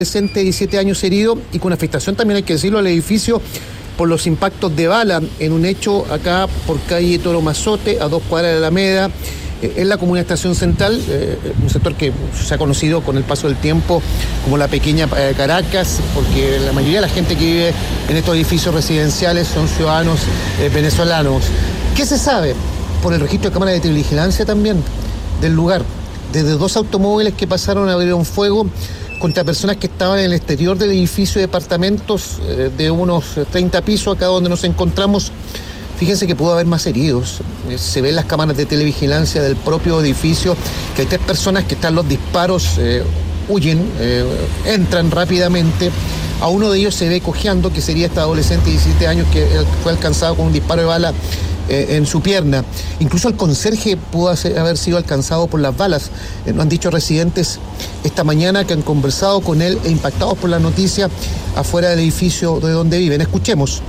adolescente de 17 años herido y con afectación, también hay que decirlo, al edificio por los impactos de bala en un hecho acá por calle Toro Mazote, a 2 cuadras de Alameda, en la comuna de Estación Central, un sector que se ha conocido con el paso del tiempo como la pequeña Caracas, porque la mayoría de la gente que vive en estos edificios residenciales son ciudadanos venezolanos. ¿Qué se sabe? Por el registro de cámaras de televigilancia también del lugar, desde 2 automóviles que pasaron a abrir un fuego contra personas que estaban en el exterior del edificio de departamentos de unos 30 pisos, acá donde nos encontramos. Fíjense que pudo haber más heridos. Se ven las cámaras de televigilancia del propio edificio, que hay 3 personas que están los disparos, huyen, entran rápidamente. A uno de ellos se ve cojeando, que sería esta adolescente de 17 años que fue alcanzado con un disparo de bala en su pierna. Incluso el conserje pudo haber sido alcanzado por las balas. Nos han dicho residentes esta mañana que han conversado con él e impactados por la noticia afuera del edificio de donde viven. Escuchemos.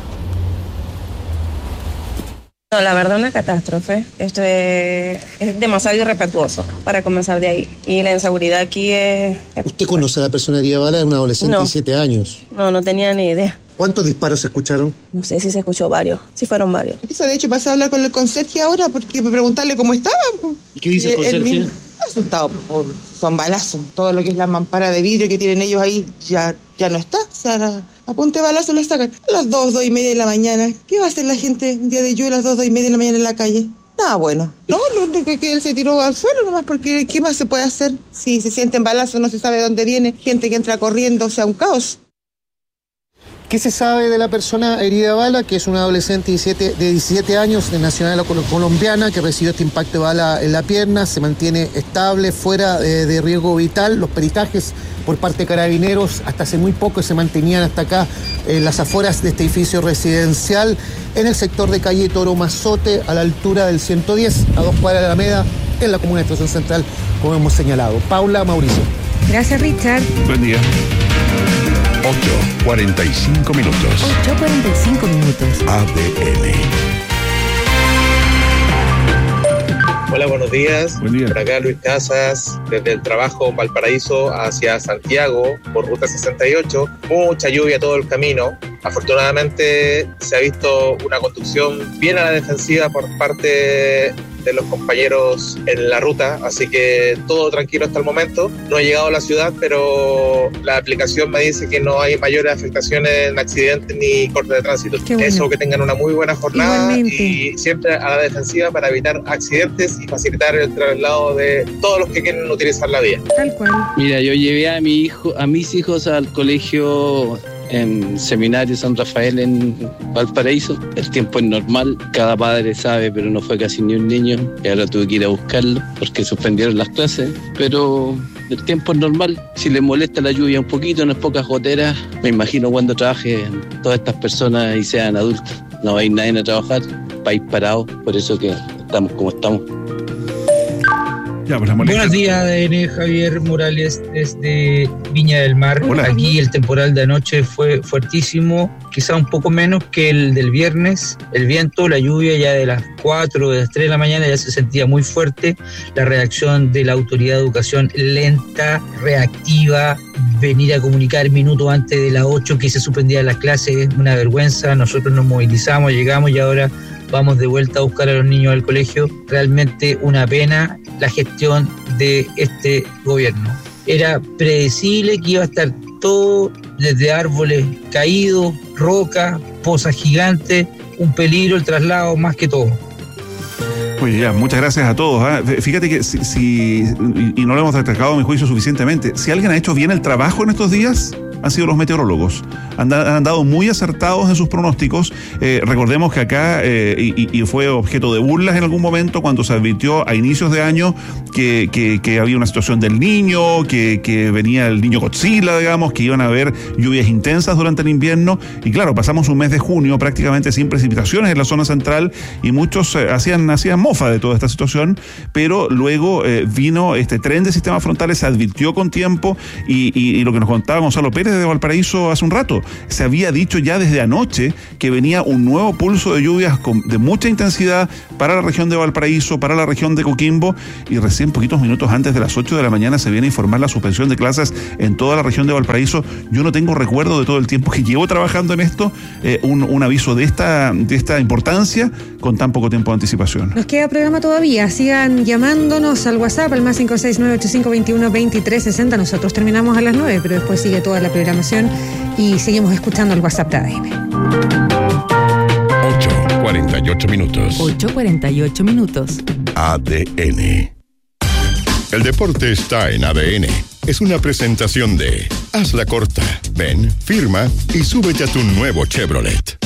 No, la verdad, una catástrofe. Esto es demasiado irrespetuoso para comenzar de ahí. Y la inseguridad aquí es... ¿Usted conoce a la persona herida de bala? Es una adolescente de 17 años. No tenía ni idea. ¿Cuántos disparos se escucharon? No sé si se escuchó varios, si fueron varios. Eso, de hecho, pasé a hablar con el conserje ahora porque para preguntarle cómo estaba. ¿Y qué dice el conserje? Asustado con balazos. Todo lo que es la mampara de vidrio que tienen ellos ahí ya no está. O sea, a punta de balazo lo sacan. A las 2:30 de la mañana. ¿Qué va a hacer la gente un día de lluvia a las 2:30 de la mañana en la calle? Nada bueno. No, lo único que él se tiró al suelo nomás, porque ¿qué más se puede hacer? Si se sienten balazos, no se sabe de dónde viene. Gente que entra corriendo, o sea, un caos. ¿Qué se sabe de la persona herida de bala? Que es una adolescente de 17 años de nacionalidad colombiana que recibió este impacto de bala en la pierna, se mantiene estable, fuera de riesgo vital. Los peritajes por parte de Carabineros hasta hace muy poco se mantenían hasta acá en las afueras de este edificio residencial, en el sector de calle Toro Mazote, a la altura del 110, a 2 cuadras de Alameda, en la comuna de Estación Central, como hemos señalado. Paula, Mauricio. Gracias, Richard. Buen día. 8:45 minutos. 8:45 minutos. ADN. Hola, buenos días. Buen día. Por acá Luis Casas, desde el trabajo en Valparaíso hacia Santiago, por ruta 68. Mucha lluvia todo el camino. Afortunadamente se ha visto una conducción bien a la defensiva por parte de los compañeros en la ruta, así que todo tranquilo hasta el momento. No he llegado a la ciudad, pero la aplicación me dice que no hay mayores afectaciones en accidentes ni cortes de tránsito. Bueno. Eso, que tengan una muy buena jornada. Igualmente. Y siempre a la defensiva para evitar accidentes y facilitar el traslado de todos los que quieren utilizar la vía. Tal cual. Mira, yo llevé a mis hijos al colegio en Seminario San Rafael en Valparaíso. El tiempo es normal, cada padre sabe, pero no fue casi ni un niño. Y ahora tuve que ir a buscarlo porque suspendieron las clases. Pero el tiempo es normal. Si les molesta la lluvia un poquito, no es pocas goteras, me imagino cuando trabajen todas estas personas y sean adultos. No va a ir nadie a trabajar, país parado, por eso que estamos como estamos. Ya, pues la molestia. Buenos días, ADN, Javier Morales desde Viña del Mar. Hola. Aquí el temporal de anoche fue fuertísimo, quizá un poco menos que el del viernes. El viento, la lluvia ya de las 4, de las 3 de la mañana ya se sentía muy fuerte. La reacción de la autoridad de educación lenta, reactiva, venir a comunicar minutos antes de las 8 que se suspendían las clases, es una vergüenza. Nosotros nos movilizamos, llegamos y ahora vamos de vuelta a buscar a los niños al colegio. Realmente una pena la gestión de este gobierno. Era predecible que iba a estar todo desde árboles caídos, rocas, pozas gigantes, un peligro el traslado más que todo. Oye, ya, muchas gracias a todos. Fíjate que y no lo hemos destacado a mi juicio suficientemente, si alguien ha hecho bien el trabajo en estos días, han sido los meteorólogos. Han dado muy acertados en sus pronósticos. Recordemos que acá, y fue objeto de burlas en algún momento, cuando se advirtió a inicios de año que había una situación del Niño, que venía el Niño Godzilla, digamos, que iban a haber lluvias intensas durante el invierno. Y claro, pasamos un mes de junio prácticamente sin precipitaciones en la zona central y muchos hacían mofa de toda esta situación, pero luego vino este tren de sistemas frontales, se advirtió con tiempo y lo que nos contaba Gonzalo Pérez desde Valparaíso hace un rato. Se había dicho ya desde anoche que venía un nuevo pulso de lluvias de mucha intensidad para la región de Valparaíso, para la región de Coquimbo, y recién poquitos minutos antes de las 8 de la mañana se viene a informar la suspensión de clases en toda la región de Valparaíso. Yo no tengo recuerdo de todo el tiempo que llevo trabajando en esto, un aviso de esta importancia con tan poco tiempo de anticipación. Nos queda programa todavía, sigan llamándonos al WhatsApp al más 569-8521-2360. Nosotros terminamos a las 9, pero después sigue toda la programación y seguimos escuchando el WhatsApp de ADN. 8:48 minutos. 8:48 minutos. ADN. El deporte está en ADN. Es una presentación de Hazla Corta. Ven, firma y súbete a tu nuevo Chevrolet.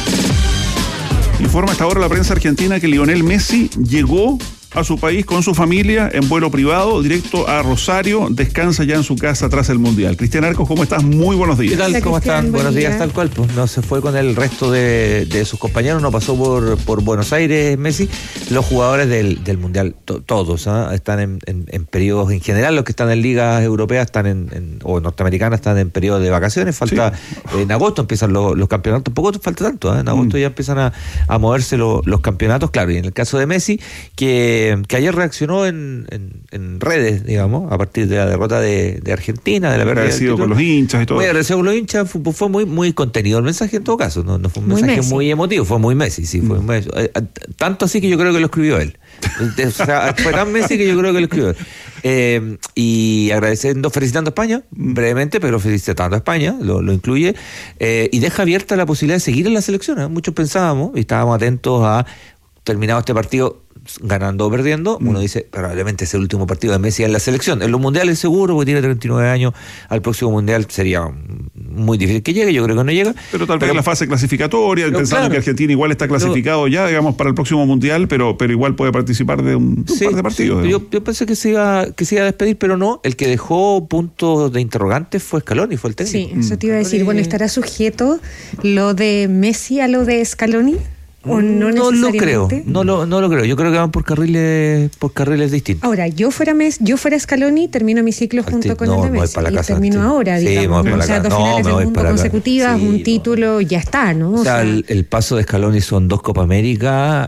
Informa hasta ahora la prensa argentina que Lionel Messi llegó a su país con su familia en vuelo privado, directo a Rosario, descansa ya en su casa tras el Mundial. Cristian Arcos, ¿cómo estás? Muy buenos días. ¿Qué tal? ¿Cómo están? Buenos días, tal cual. Pues no se fue con el resto de sus compañeros, no pasó por Buenos Aires Messi. Los jugadores del Mundial, todos, están en periodos, en general los que están en ligas europeas están o norteamericanas están en periodos de vacaciones. Falta, sí. En agosto empiezan los campeonatos, tampoco falta tanto, en agosto ya empiezan a moverse los campeonatos, claro, y en el caso de Messi, que ayer reaccionó en redes, digamos, a partir de la derrota de Argentina, de la pérdida del título. Con los hinchas y todo. Muy agradecido con los hinchas, fue muy contenido el mensaje en todo caso, no fue un mensaje muy emotivo, fue muy Messi, sí, fue Messi. Tanto así que yo creo que lo escribió él. O sea, fue tan Messi que yo creo que lo escribió él. Y felicitando a España, brevemente, pero felicitando a España, lo incluye, y deja abierta la posibilidad de seguir en la selección. Muchos pensábamos y estábamos atentos a, terminado este partido, ganando o perdiendo, uno dice, probablemente es el último partido de Messi en la selección. En los mundiales seguro, porque tiene 39 años, al próximo mundial sería muy difícil que llegue, yo creo que no llega. Pero tal vez en la fase clasificatoria, pensando que Argentina igual está clasificado ya, digamos, para el próximo mundial, pero igual puede participar de un par de partidos. Sí, yo pensé que se iba a despedir, pero no, el que dejó puntos de interrogantes fue Scaloni, fue el técnico. Sí, eso te iba a decir. Bueno, ¿estará sujeto lo de Messi a lo de Scaloni? ¿O no lo creo, no lo creo. Yo creo que van por carriles distintos. Ahora, yo fuera Scaloni, termino mi ciclo junto con el de Messi. Y termino ahora, digamos. O sea, 2 finales del mundo consecutivas, un título, ya está, ¿no? O sea, el paso de Scaloni son 2 Copa América,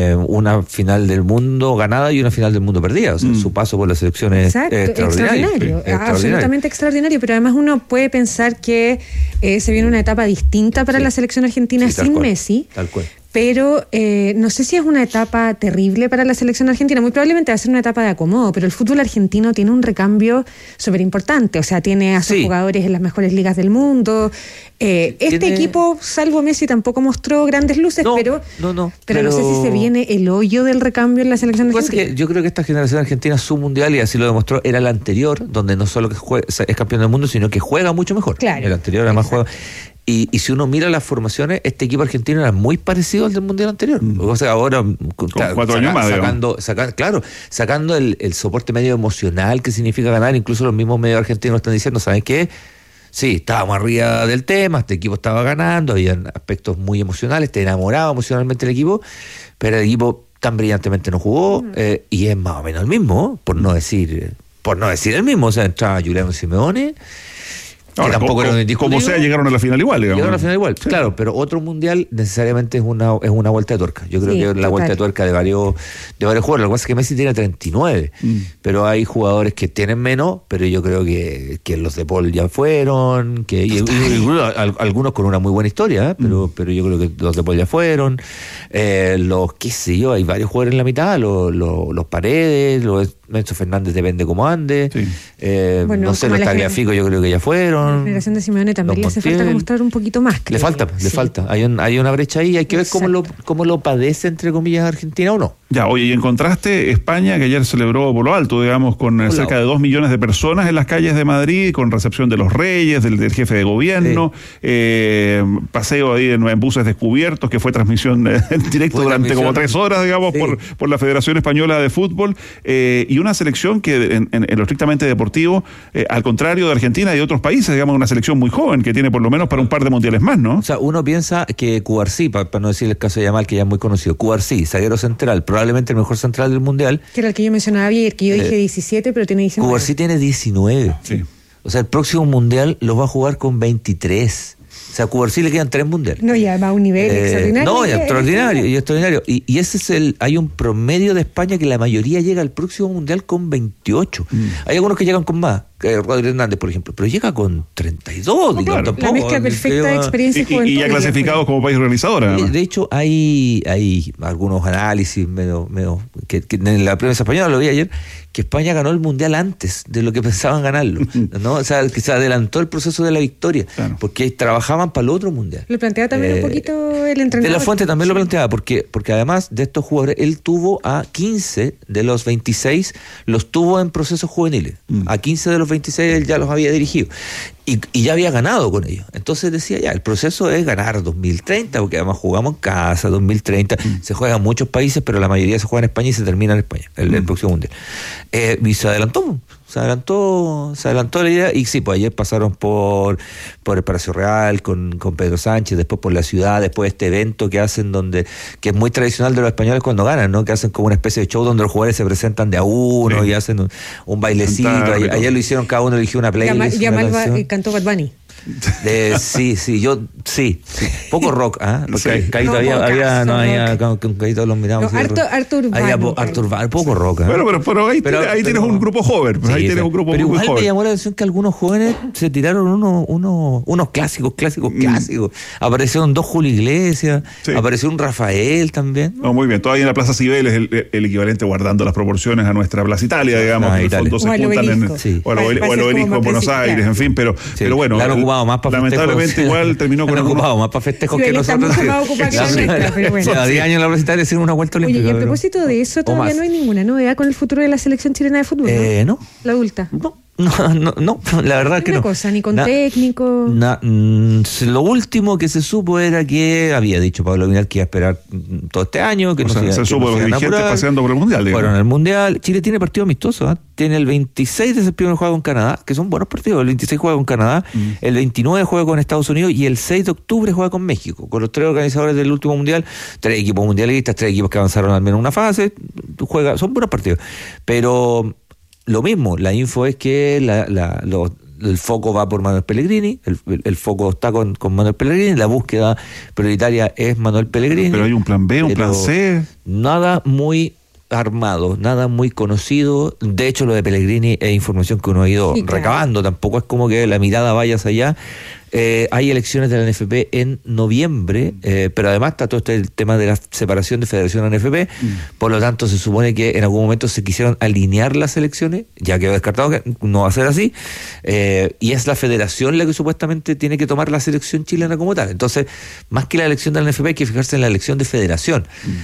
una final del mundo ganada y una final del mundo perdida. O sea, su paso por la selección es extraordinario. Absolutamente extraordinario, pero además uno puede pensar que se viene una etapa distinta para la selección argentina sin Messi. Tal cual. Pero no sé si es una etapa terrible para la selección argentina. Muy probablemente va a ser una etapa de acomodo, pero el fútbol argentino tiene un recambio súper importante. O sea, tiene a sus jugadores en las mejores ligas del mundo. Este equipo, salvo Messi, tampoco mostró grandes luces, pero no sé si se viene el hoyo del recambio en la selección argentina. Pues yo creo que esta generación argentina, su mundial, y así lo demostró, era la anterior, donde no solo que es campeón del mundo, sino que juega mucho mejor. Claro. El anterior además juega. Y si uno mira las formaciones, este equipo argentino era muy parecido al del mundial anterior. O sea, ahora, claro, 4 años más, sacando el soporte medio emocional que significa ganar, incluso los mismos medios argentinos están diciendo, ¿saben qué? Sí, estábamos arriba del tema, este equipo estaba ganando, había aspectos muy emocionales, te enamoraba emocionalmente el equipo, pero el equipo tan brillantemente no jugó, y es más o menos el mismo, por no decir el mismo. O sea, entraba Juliano Simeone, que tampoco era un indiscutible. Como sea, llegaron a la final igual, digamos. Llegaron a la final igual, sí. Claro, pero otro mundial necesariamente es una vuelta de tuerca. Yo creo que es la vuelta de tuerca de varios jugadores. Lo que pasa es que Messi tiene 39, pero hay jugadores que tienen menos, pero yo creo que los de Paul ya fueron, y algunos con una muy buena historia, pero yo creo que los de Paul ya fueron, qué sé yo, hay varios jugadores en la mitad, los Paredes, Enzo Fernández depende cómo ande, no sé, los Tagliafico yo creo que ya fueron. La generación de Simeone también le hace falta demostrar un poquito más. Le falta. Hay una brecha ahí, hay que ver cómo lo padece, entre comillas, Argentina o no. Ya, oye, y en contraste, España, que ayer celebró por lo alto, digamos, con cerca de 2 millones de personas en las calles de Madrid, con recepción de los reyes, del jefe de gobierno, paseo ahí en buses descubiertos, que fue transmisión en directo durante como 3 horas, digamos, por la Federación Española de Fútbol, y una selección que en lo estrictamente deportivo, al contrario de Argentina y de otros países, digamos, una selección muy joven, que tiene por lo menos para un par de mundiales más, ¿no? O sea, uno piensa que Cubarsí, para no decir el caso de Yamal, que ya es muy conocido, Cubarsí, zaguero central, probablemente el mejor central del mundial. Que era el que yo mencionaba ayer, que yo dije 17, pero tiene 19. Cubarsí tiene 19. Sí. O sea, el próximo mundial lo va a jugar con 23. O sea, a Cubarsí le quedan 3 mundiales. No, ya va a un nivel extraordinario. No, extraordinario. Y ese es hay un promedio de España que la mayoría llega al próximo mundial con 28. Hay algunos que llegan con más, Rodríguez Hernández, por ejemplo, pero llega con 32. No, claro. La mezcla perfecta de experiencia y juventud. Y ya clasificados como país organizador. De hecho, hay algunos análisis medio que en la prensa española lo vi ayer, que España ganó el mundial antes de lo que pensaban ganarlo, ¿no? O sea, que se adelantó el proceso de la victoria, porque trabajaban para el otro mundial. Lo planteaba también un poquito el entrenador. De la Fuente también lo planteaba, porque además de estos jugadores, él tuvo a 15 de los 26, los tuvo en procesos juveniles. A 15 de los 26 él ya los había dirigido. Y ya había ganado con ellos. Entonces decía, ya, el proceso es ganar 2030, porque además jugamos en casa, 2030, se juega en muchos países, pero la mayoría se juega en España y se termina en España, el próximo mundial. Y se adelantó la idea, y sí, pues ayer pasaron por el Palacio Real, con Pedro Sánchez, después por la ciudad, después este evento que hacen que es muy tradicional de los españoles cuando ganan, ¿no? Que hacen como una especie de show donde los jugadores se presentan de a uno y hacen un bailecito. Ayer lo hicieron, cada uno eligió una playlist. Cantó Bad Bunny. Sí. Poco rock, porque Caíto había con Caíto los miramos. Harto urbano. Harto urbano, poco rock. Pero ahí tienes un grupo joven. Pues ahí tienes un grupo muy joven. Pero igual me llamó la atención que algunos jóvenes se tiraron unos clásicos. Aparecieron 2 Julio Iglesias, apareció un Rafael también. No, muy bien. Todavía en la Plaza Cibeles el equivalente, guardando las proporciones a nuestra Plaza Italia, digamos. En el fondo se juntan o el Obelisco en Buenos Aires, en fin, pero bueno. Más para lamentablemente festejos, igual terminó con ocupado más para festejos que nosotros. Pero bueno. A 10 años en la Plaza Italia hicieron una vuelta olímpica. Oye, y a propósito de eso, todavía no hay ninguna novedad con el futuro de la selección chilena de fútbol, ¿no? No. La adulta. No, la verdad que no. Cosa, ni con técnico. Lo último que se supo era que había dicho Pablo Vidal que iba a esperar todo este año, que se supo los dirigentes paseando por el Mundial. Fueron al Mundial. Chile tiene partido amistoso, tiene el 26 de septiembre juega con Canadá, que son buenos partidos. El 26 juega con Canadá, el 29 juega con Estados Unidos y el 6 de octubre juega con México, con los 3 organizadores del último Mundial, 3 equipos mundialistas, 3 equipos que avanzaron al menos una fase. Son buenos partidos, pero lo mismo, la info es que el foco va por Manuel Pellegrini, el foco está con Manuel Pellegrini, la búsqueda prioritaria es Manuel Pellegrini. Pero hay un plan B, un plan C. Nada muy armado, nada muy conocido. De hecho, lo de Pellegrini es información que uno ha ido recabando, tampoco es como que la mirada vaya hacia allá. Hay elecciones de la NFP en noviembre, pero además está todo el tema de la separación de federación a NFP, por lo tanto se supone que en algún momento se quisieron alinear las elecciones, ya quedó descartado que no va a ser así, y es la federación la que supuestamente tiene que tomar la selección chilena como tal. Entonces, más que la elección de la NFP hay que fijarse en la elección de federación,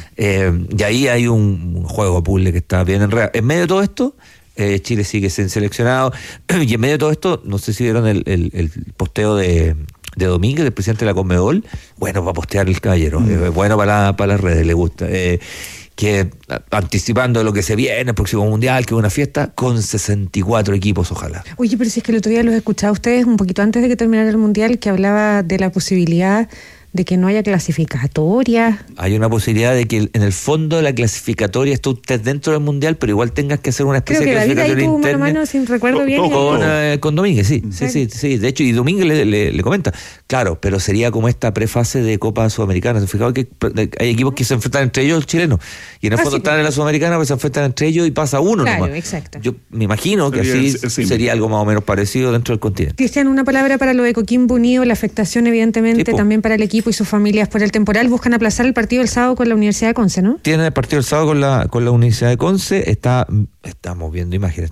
y ahí hay un juego puzzle que está bien enredado. En medio de todo esto, Chile sigue sin seleccionado, y en medio de todo esto, no sé si vieron el posteo de Domínguez, del presidente de la Conmebol. Bueno, va a postear el caballero, bueno para las redes, le gusta, que anticipando lo que se viene, el próximo Mundial, que es una fiesta con 64 equipos, ojalá. Oye, pero si es que el otro día los escuchaba a ustedes un poquito antes de que terminara el Mundial, que hablaba de la posibilidad de que no haya clasificatoria. Hay una posibilidad de que en el fondo de la clasificatoria esté usted dentro del Mundial, pero igual tengas que hacer una especie de clasificación interna. Creo que David ahí tuvo mano, sin recuerdo bien. Con Domínguez, sí. De hecho, y Domínguez le comenta, claro, pero sería como esta prefase de Copa Sudamericana. ¿Se fijaron que hay equipos que se enfrentan entre ellos, chilenos? Y en el fondo están en la Sudamericana, pues se enfrentan entre ellos y pasa uno nomás. Claro, exacto. Yo me imagino que así sería algo más o menos parecido dentro del continente. Cristian, una palabra para lo de Coquimbo Unido, la afectación evidentemente también para el equipo y sus familias por el temporal. Buscan aplazar el partido el sábado con la Universidad de Conce, ¿no? Tienen el partido el sábado con la Universidad de Conce. Estamos viendo imágenes.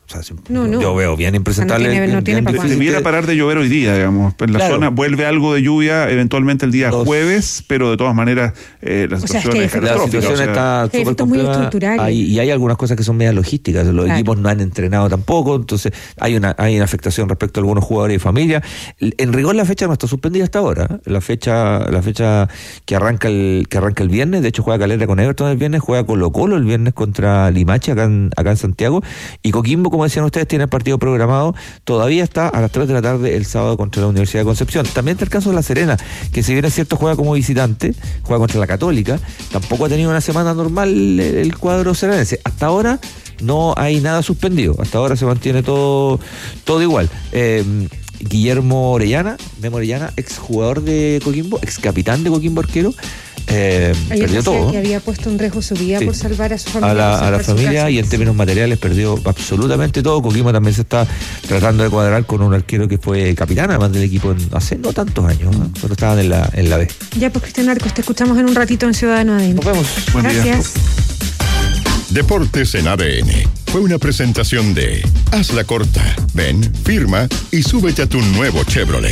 Yo veo bien impresentable. Debiera parar de llover hoy día, digamos. En la zona vuelve algo de lluvia eventualmente el día jueves, pero de todas maneras la situación es catastrófica. La situación está súper compleja. Y hay algunas cosas que son medias logísticas. Los equipos no han entrenado tampoco, entonces hay una afectación respecto a algunos jugadores y familia. En rigor la fecha no está suspendida hasta ahora. La fecha que arranca el viernes, de hecho juega Calera con Everton el viernes, juega Colo-Colo el viernes contra Limache acá en Santiago, y Coquimbo, como decían ustedes, tiene el partido programado, todavía está a las 3 de la tarde el sábado contra la Universidad de Concepción. También está el caso de La Serena, que si bien es cierto juega como visitante, juega contra la Católica, tampoco ha tenido una semana normal el cuadro serenense. Hasta ahora no hay nada suspendido. Hasta ahora se mantiene todo igual. Guillermo Orellana, Memo Orellana, exjugador de Coquimbo, ex capitán de Coquimbo arquero, perdió todo. Que había puesto en riesgo su vida por salvar a su familia. A la familia, y en términos materiales perdió absolutamente todo. Coquimbo también se está tratando de cuadrar con un arquero que fue capitán además del equipo hace no tantos años, cuando estaban en la B. Ya, pues Cristian Arcos, te escuchamos en un ratito en Ciudadano ADN. Nos vemos. Gracias. Deportes en ADN fue una presentación de Hazla Corta. Ven, firma y súbete a tu nuevo Chevrolet.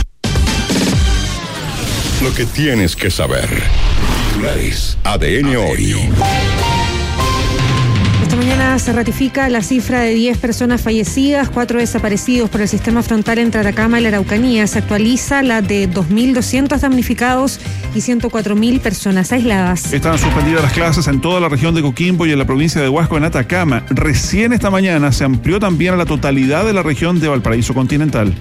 Lo que tienes que saber. Titulares ADN hoy. Esta mañana se ratifica la cifra de 10 personas fallecidas, 4 desaparecidos por el sistema frontal entre Atacama y la Araucanía. Se actualiza la de 2.200 damnificados y 104.000 personas aisladas. Están suspendidas las clases en toda la región de Coquimbo y en la provincia de Huasco, en Atacama. Recién esta mañana se amplió también a la totalidad de la región de Valparaíso Continental.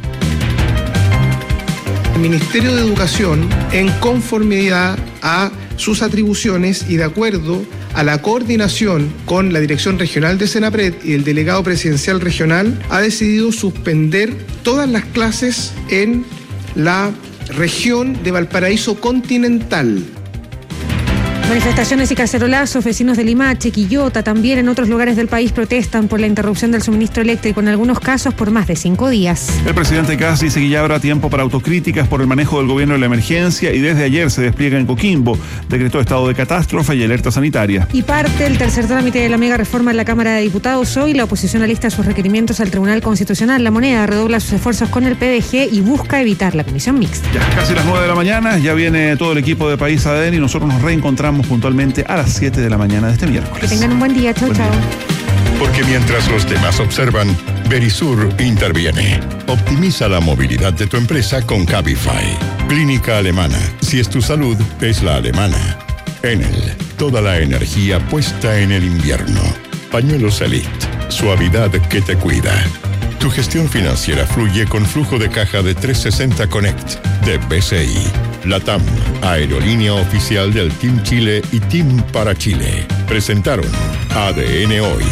El Ministerio de Educación, en conformidad a sus atribuciones y de acuerdo a la coordinación con la Dirección Regional de Senapred y el Delegado Presidencial Regional, ha decidido suspender todas las clases en la región de Valparaíso Continental. Manifestaciones y cacerolazos, vecinos de Limache, Quillota, también en otros lugares del país protestan por la interrupción del suministro eléctrico, en algunos casos por más de 5 días. El presidente Kast dice que ya habrá tiempo para autocríticas por el manejo del gobierno de la emergencia y desde ayer se despliega en Coquimbo. Decretó estado de catástrofe y alerta sanitaria. Y parte el tercer trámite de la mega reforma en la Cámara de Diputados. Hoy la oposición alista sus requerimientos al Tribunal Constitucional. La Moneda redobla sus esfuerzos con el PDG y busca evitar la comisión mixta. Ya casi las 9 de la mañana, ya viene todo el equipo de País ADN y nosotros nos reencontramos puntualmente a las 7 de la mañana de este miércoles. Que tengan un buen día. Chau, chau. Porque mientras los demás observan, Verisur interviene. Optimiza la movilidad de tu empresa con Cabify. Clínica Alemana. Si es tu salud, es la alemana. Enel. Toda la energía puesta en el invierno. Pañuelos Elite. Suavidad que te cuida. Tu gestión financiera fluye con flujo de caja de 360 Connect de BCI. LATAM, aerolínea oficial del Team Chile y Team para Chile. Presentaron ADN Hoy.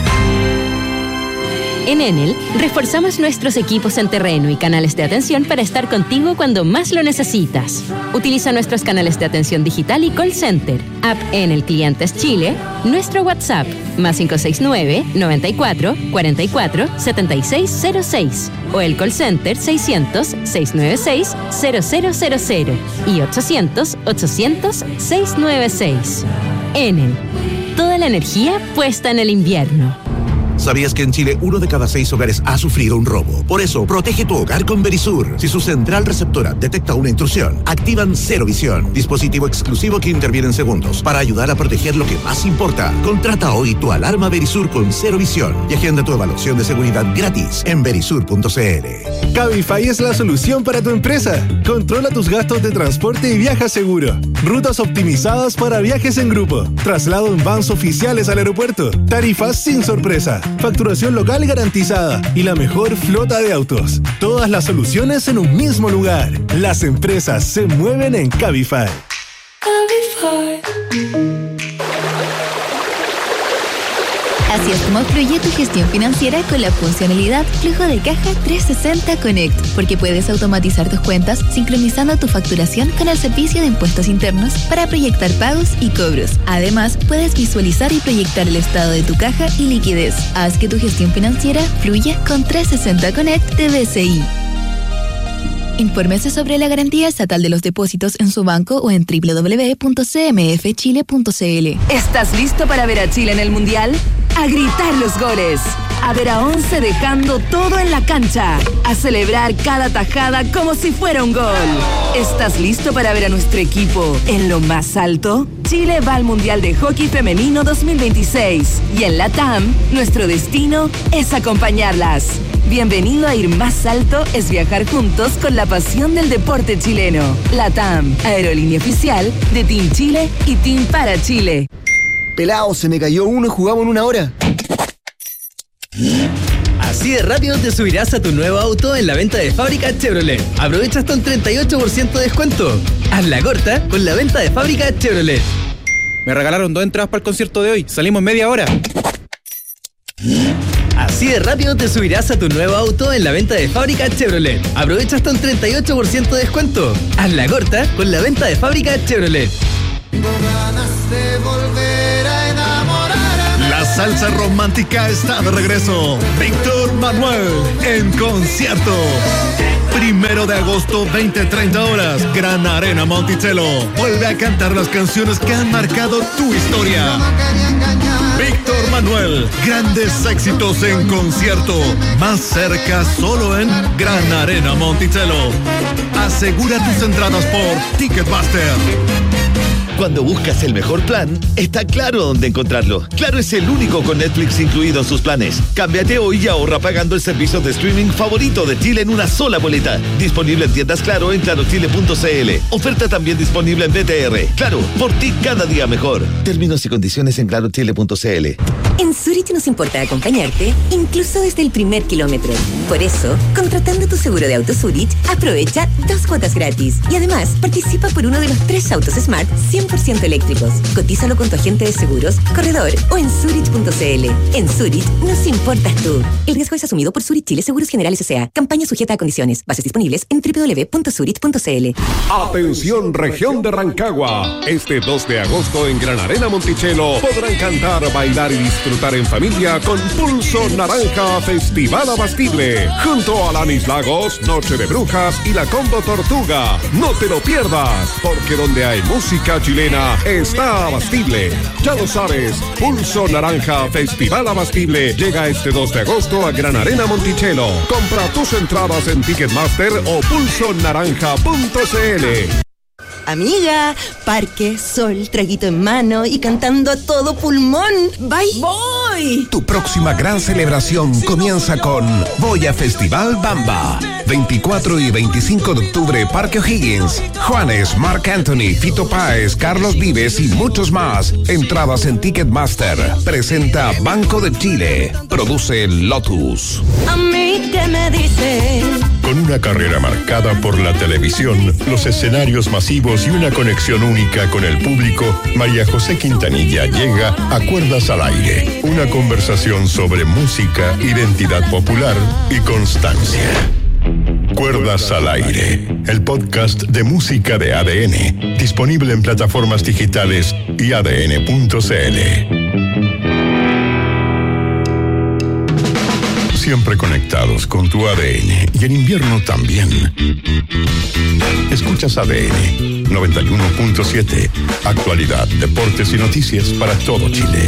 En Enel, reforzamos nuestros equipos en terreno y canales de atención para estar contigo cuando más lo necesitas. Utiliza nuestros canales de atención digital y call center, app Enel Clientes Chile, nuestro WhatsApp, +569 94 44 7606 o el call center 600 696 0000 y 800 800 696. Enel, toda la energía puesta en el invierno. ¿Sabías que en Chile 1 de cada 6 hogares ha sufrido un robo? Por eso, protege tu hogar con Verisur. Si su central receptora detecta una intrusión, activan Cero Visión, dispositivo exclusivo que interviene en segundos para ayudar a proteger lo que más importa. Contrata hoy tu alarma Verisur con Cero Visión y agenda tu evaluación de seguridad gratis en verisur.cl. Cabify es la solución para tu empresa. Controla tus gastos de transporte y viaja seguro. Rutas optimizadas para viajes en grupo. Traslado en vans oficiales al aeropuerto. Tarifas sin sorpresa. Facturación local garantizada y la mejor flota de autos. Todas las soluciones en un mismo lugar. Las empresas se mueven en Cabify. Así es como fluye tu gestión financiera con la funcionalidad Flujo de Caja 360 Connect, porque puedes automatizar tus cuentas sincronizando tu facturación con el servicio de impuestos internos para proyectar pagos y cobros. Además, puedes visualizar y proyectar el estado de tu caja y liquidez. Haz que tu gestión financiera fluya con 360 Connect de BCI. Infórmese sobre la garantía estatal de los depósitos en su banco o en www.cmfchile.cl. ¿Estás listo para ver a Chile en el Mundial? A gritar los goles, a ver a 11 dejando todo en la cancha, a celebrar cada tajada como si fuera un gol. ¿Estás listo para ver a nuestro equipo en lo más alto? Chile va al Mundial de Hockey Femenino 2026 y en LATAM, nuestro destino es acompañarlas. Bienvenido a Ir Más Alto es viajar juntos con la pasión del deporte chileno. LATAM, aerolínea oficial de Team Chile y Team para Chile. Pelao, se me cayó uno y jugamos en 1 hora. Así de rápido te subirás a tu nuevo auto en la venta de fábrica Chevrolet. Aprovecha hasta un 38% de descuento. Haz la corta con la venta de fábrica Chevrolet. Me regalaron 2 entradas para el concierto de hoy. Salimos en media hora. Así de rápido te subirás a tu nuevo auto en la venta de fábrica Chevrolet. Aprovecha hasta un 38% de descuento. Haz la corta con la venta de fábrica Chevrolet. La salsa romántica está de regreso. Víctor Manuel en concierto. 1 de agosto, 20-30 horas. Gran Arena Monticello. Vuelve a cantar las canciones que han marcado tu historia. Víctor Manuel, grandes éxitos en concierto. Más cerca solo en Gran Arena Monticello. Asegura tus entradas por Ticketmaster. Cuando buscas el mejor plan, está Claro dónde encontrarlo. Claro es el único con Netflix incluido en sus planes. Cámbiate hoy y ahorra pagando el servicio de streaming favorito de Chile en una sola boleta. Disponible en tiendas Claro en clarochile.cl. Oferta también disponible en BTR. Claro, por ti cada día mejor. Términos y condiciones en clarochile.cl. En Zurich nos importa acompañarte, incluso desde el primer kilómetro. Por eso, contratando tu seguro de auto Zurich, aprovecha 2 cuotas gratis. Y además, participa por uno de los 3 autos Smart 100% eléctricos. Cotízalo con tu agente de seguros, corredor o en Zurich.cl. En Zurich nos importas tú. El riesgo es asumido por Zurich Chile Seguros Generales S.A. Campaña sujeta a condiciones. Bases disponibles en www.zurich.cl. Atención, región de Rancagua. Este 2 de agosto en Gran Arena Monticello podrán cantar, bailar y disfrutar en familia con Pulso Naranja Festival Abastible. Junto a Alanis Lagos, Noche de Brujas y la Combo Tortuga. No te lo pierdas, porque donde hay música chilena está Abastible. Ya lo sabes, Pulso Naranja Festival Abastible llega este 2 de agosto a Gran Arena Monticello. Compra tus entradas en Ticketmaster o pulsonaranja.cl. Amiga, parque, sol, traguito en mano y cantando a todo pulmón. ¡Voy! Tu próxima gran celebración comienza con Boya Festival Bamba. 24 y 25 de octubre, Parque O'Higgins. Juanes, Marc Anthony, Fito Páez, Carlos Vives y muchos más. Entradas en Ticketmaster. Presenta Banco de Chile. Produce Lotus. A mí, ¿qué me dice? Con una carrera marcada por la televisión, los escenarios masivos y una conexión única con el público, María José Quintanilla llega a Cuerdas al Aire. Una conversación sobre música, identidad popular y constancia. Cuerdas al Aire, el podcast de música de ADN, disponible en plataformas digitales y adn.cl. Siempre conectados con tu ADN y en invierno también. Escuchas ADN 91.7, actualidad, deportes y noticias para todo Chile.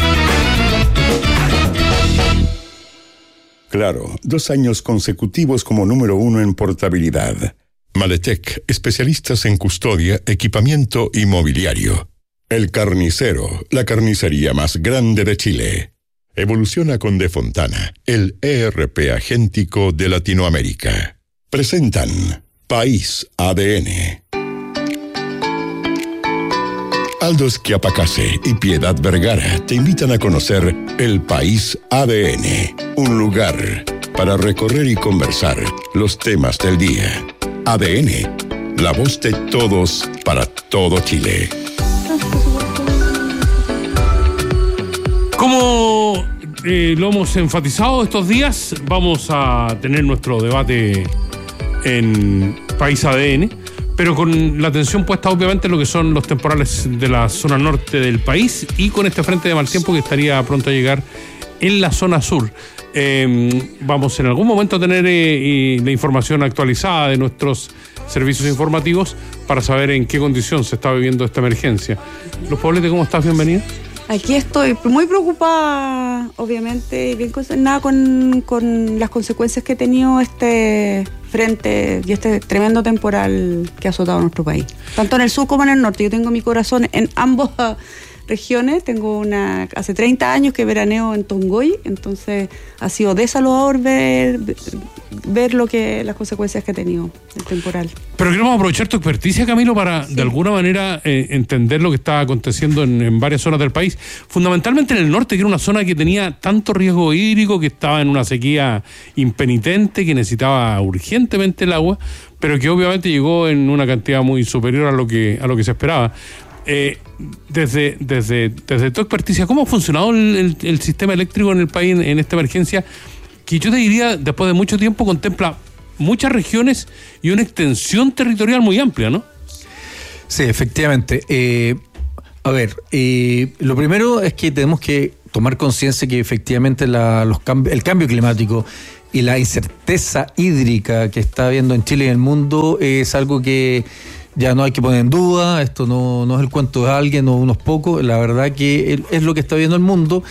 Claro, 2 años consecutivos como número 1 en portabilidad. Maletec, especialistas en custodia, equipamiento y mobiliario. El Carnicero, la carnicería más grande de Chile. Evoluciona con De Fontana, el ERP agéntico de Latinoamérica. Presentan País ADN. Aldo Schiapacase y Piedad Vergara te invitan a conocer el País ADN, un lugar para recorrer y conversar los temas del día. ADN, la voz de todos para todo Chile. Como lo hemos enfatizado estos días, vamos a tener nuestro debate en País ADN, pero con la atención puesta obviamente en lo que son los temporales de la zona norte del país y con este frente de mal tiempo que estaría pronto a llegar en la zona sur. Vamos en algún momento a tener la información actualizada de nuestros servicios informativos para saber en qué condición se está viviendo esta emergencia. Luz Poblete, ¿cómo estás? Bienvenida. Aquí estoy muy preocupada, obviamente, bien concernada con las consecuencias que ha tenido este frente y este tremendo temporal que ha azotado nuestro país, tanto en el sur como en el norte. Yo tengo mi corazón en ambas regiones. Tengo hace 30 años que veraneo en Tongoy, entonces ha sido desalojador ver las consecuencias que ha tenido el temporal. Pero queremos aprovechar tu experticia, Camilo, para de alguna manera entender lo que está aconteciendo en varias zonas del país, fundamentalmente en el norte, que era una zona que tenía tanto riesgo hídrico, que estaba en una sequía impenitente, que necesitaba urgentemente el agua, pero que obviamente llegó en una cantidad muy superior a lo que se esperaba. Desde tu experticia, ¿cómo ha funcionado el sistema eléctrico en el país en esta emergencia que yo te diría, después de mucho tiempo, contempla muchas regiones y una extensión territorial muy amplia, ¿no? Sí, efectivamente. Lo primero es que tenemos que tomar conciencia que efectivamente el cambio climático y la incerteza hídrica que está habiendo en Chile y en el mundo es algo que ya no hay que poner en duda. Esto no es el cuento de alguien o unos pocos. La verdad que es lo que está viendo el mundo.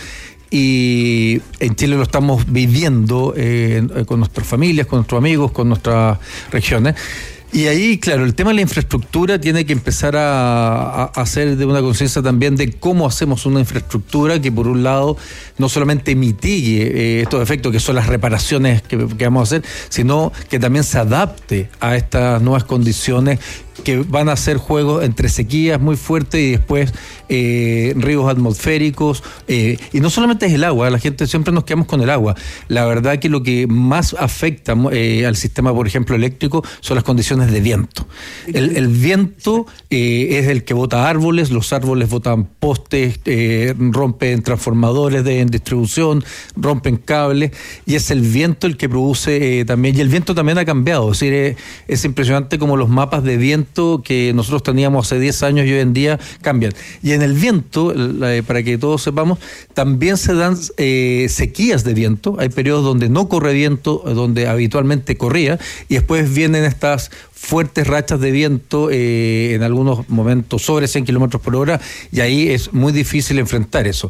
Y en Chile lo estamos viviendo con nuestras familias, con nuestros amigos, con nuestras regiones. Y ahí, claro, el tema de la infraestructura tiene que empezar a hacer de una conciencia también de cómo hacemos una infraestructura que, por un lado, no solamente mitigue estos efectos que son las reparaciones que vamos a hacer, sino que también se adapte a estas nuevas condiciones que van a ser juegos entre sequías muy fuertes y después ríos atmosféricos, y no solamente es el agua, la gente siempre nos quedamos con el agua. La verdad que lo que más afecta al sistema, por ejemplo, eléctrico, son las condiciones de viento. El viento es el que bota árboles, los árboles botan postes, rompen transformadores de distribución, rompen cables, y es el viento el que produce también, y el viento también ha cambiado, es decir, es impresionante como los mapas de viento que nosotros teníamos hace 10 años y hoy en día cambian. Y en el viento, para que todos sepamos, también se dan sequías de viento. Hay periodos donde no corre viento, donde habitualmente corría, y después vienen estas fuertes rachas de viento, en algunos momentos sobre 100 kilómetros por hora, y ahí es muy difícil enfrentar eso.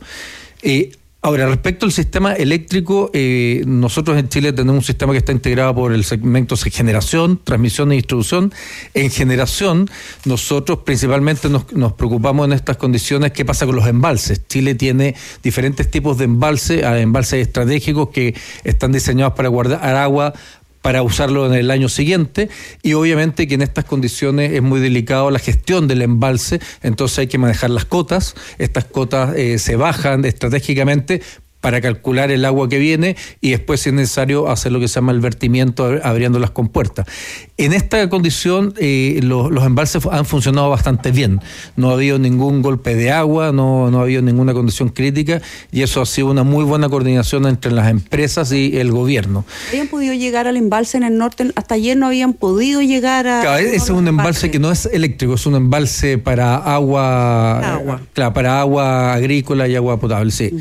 Ahora, respecto al sistema eléctrico, nosotros en Chile tenemos un sistema que está integrado por el segmento de generación, transmisión y distribución. En generación, nosotros principalmente nos preocupamos en estas condiciones qué pasa con los embalses. Chile tiene diferentes tipos de embalses estratégicos que están diseñados para guardar agua, para usarlo en el año siguiente, y obviamente que en estas condiciones es muy delicado la gestión del embalse, entonces hay que manejar las cotas. Estas cotas se bajan estratégicamente para calcular el agua que viene y después, si es necesario, hacer lo que se llama el vertimiento abriendo las compuertas. En esta condición los embalses han funcionado bastante bien, no ha habido ningún golpe de agua, no ha habido ninguna condición crítica, y eso ha sido una muy buena coordinación entre las empresas y el gobierno. ¿Habían podido llegar al embalse en el norte? Hasta ayer no habían podido llegar a... Claro, ese es un embalse que no es eléctrico, es un embalse para agua. Claro, para agua agrícola y agua potable, sí.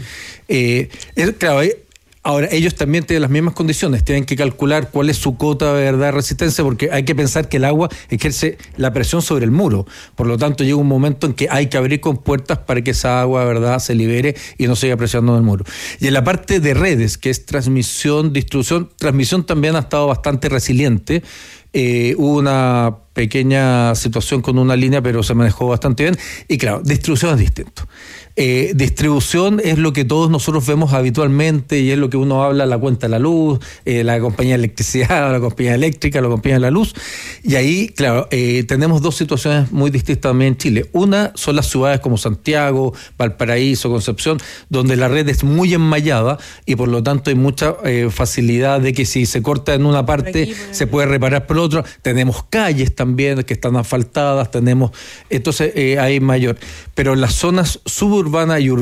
Claro, ahora ellos también tienen las mismas condiciones, tienen que calcular cuál es su cota de verdad de resistencia, porque hay que pensar que el agua ejerce la presión sobre el muro, por lo tanto llega un momento en que hay que abrir compuertas para que esa agua de verdad se libere y no siga presionando el muro. Y en la parte de redes, que es transmisión, distribución, transmisión también ha estado bastante resiliente. Hubo una pequeña situación con una línea, pero se manejó bastante bien. Y claro, distribución es distinto. Distribución es lo que todos nosotros vemos habitualmente y es lo que uno habla, la cuenta de la luz, la compañía de electricidad, la compañía eléctrica, la compañía de la luz. Y ahí, claro, tenemos dos situaciones muy distintas también en Chile. Una son las ciudades como Santiago, Valparaíso, Concepción, donde la red es muy enmallada y por lo tanto hay mucha facilidad de que si se corta en una parte se puede reparar por otra. Tenemos calles también que están asfaltadas, entonces hay mayor. Pero en las zonas suburbanas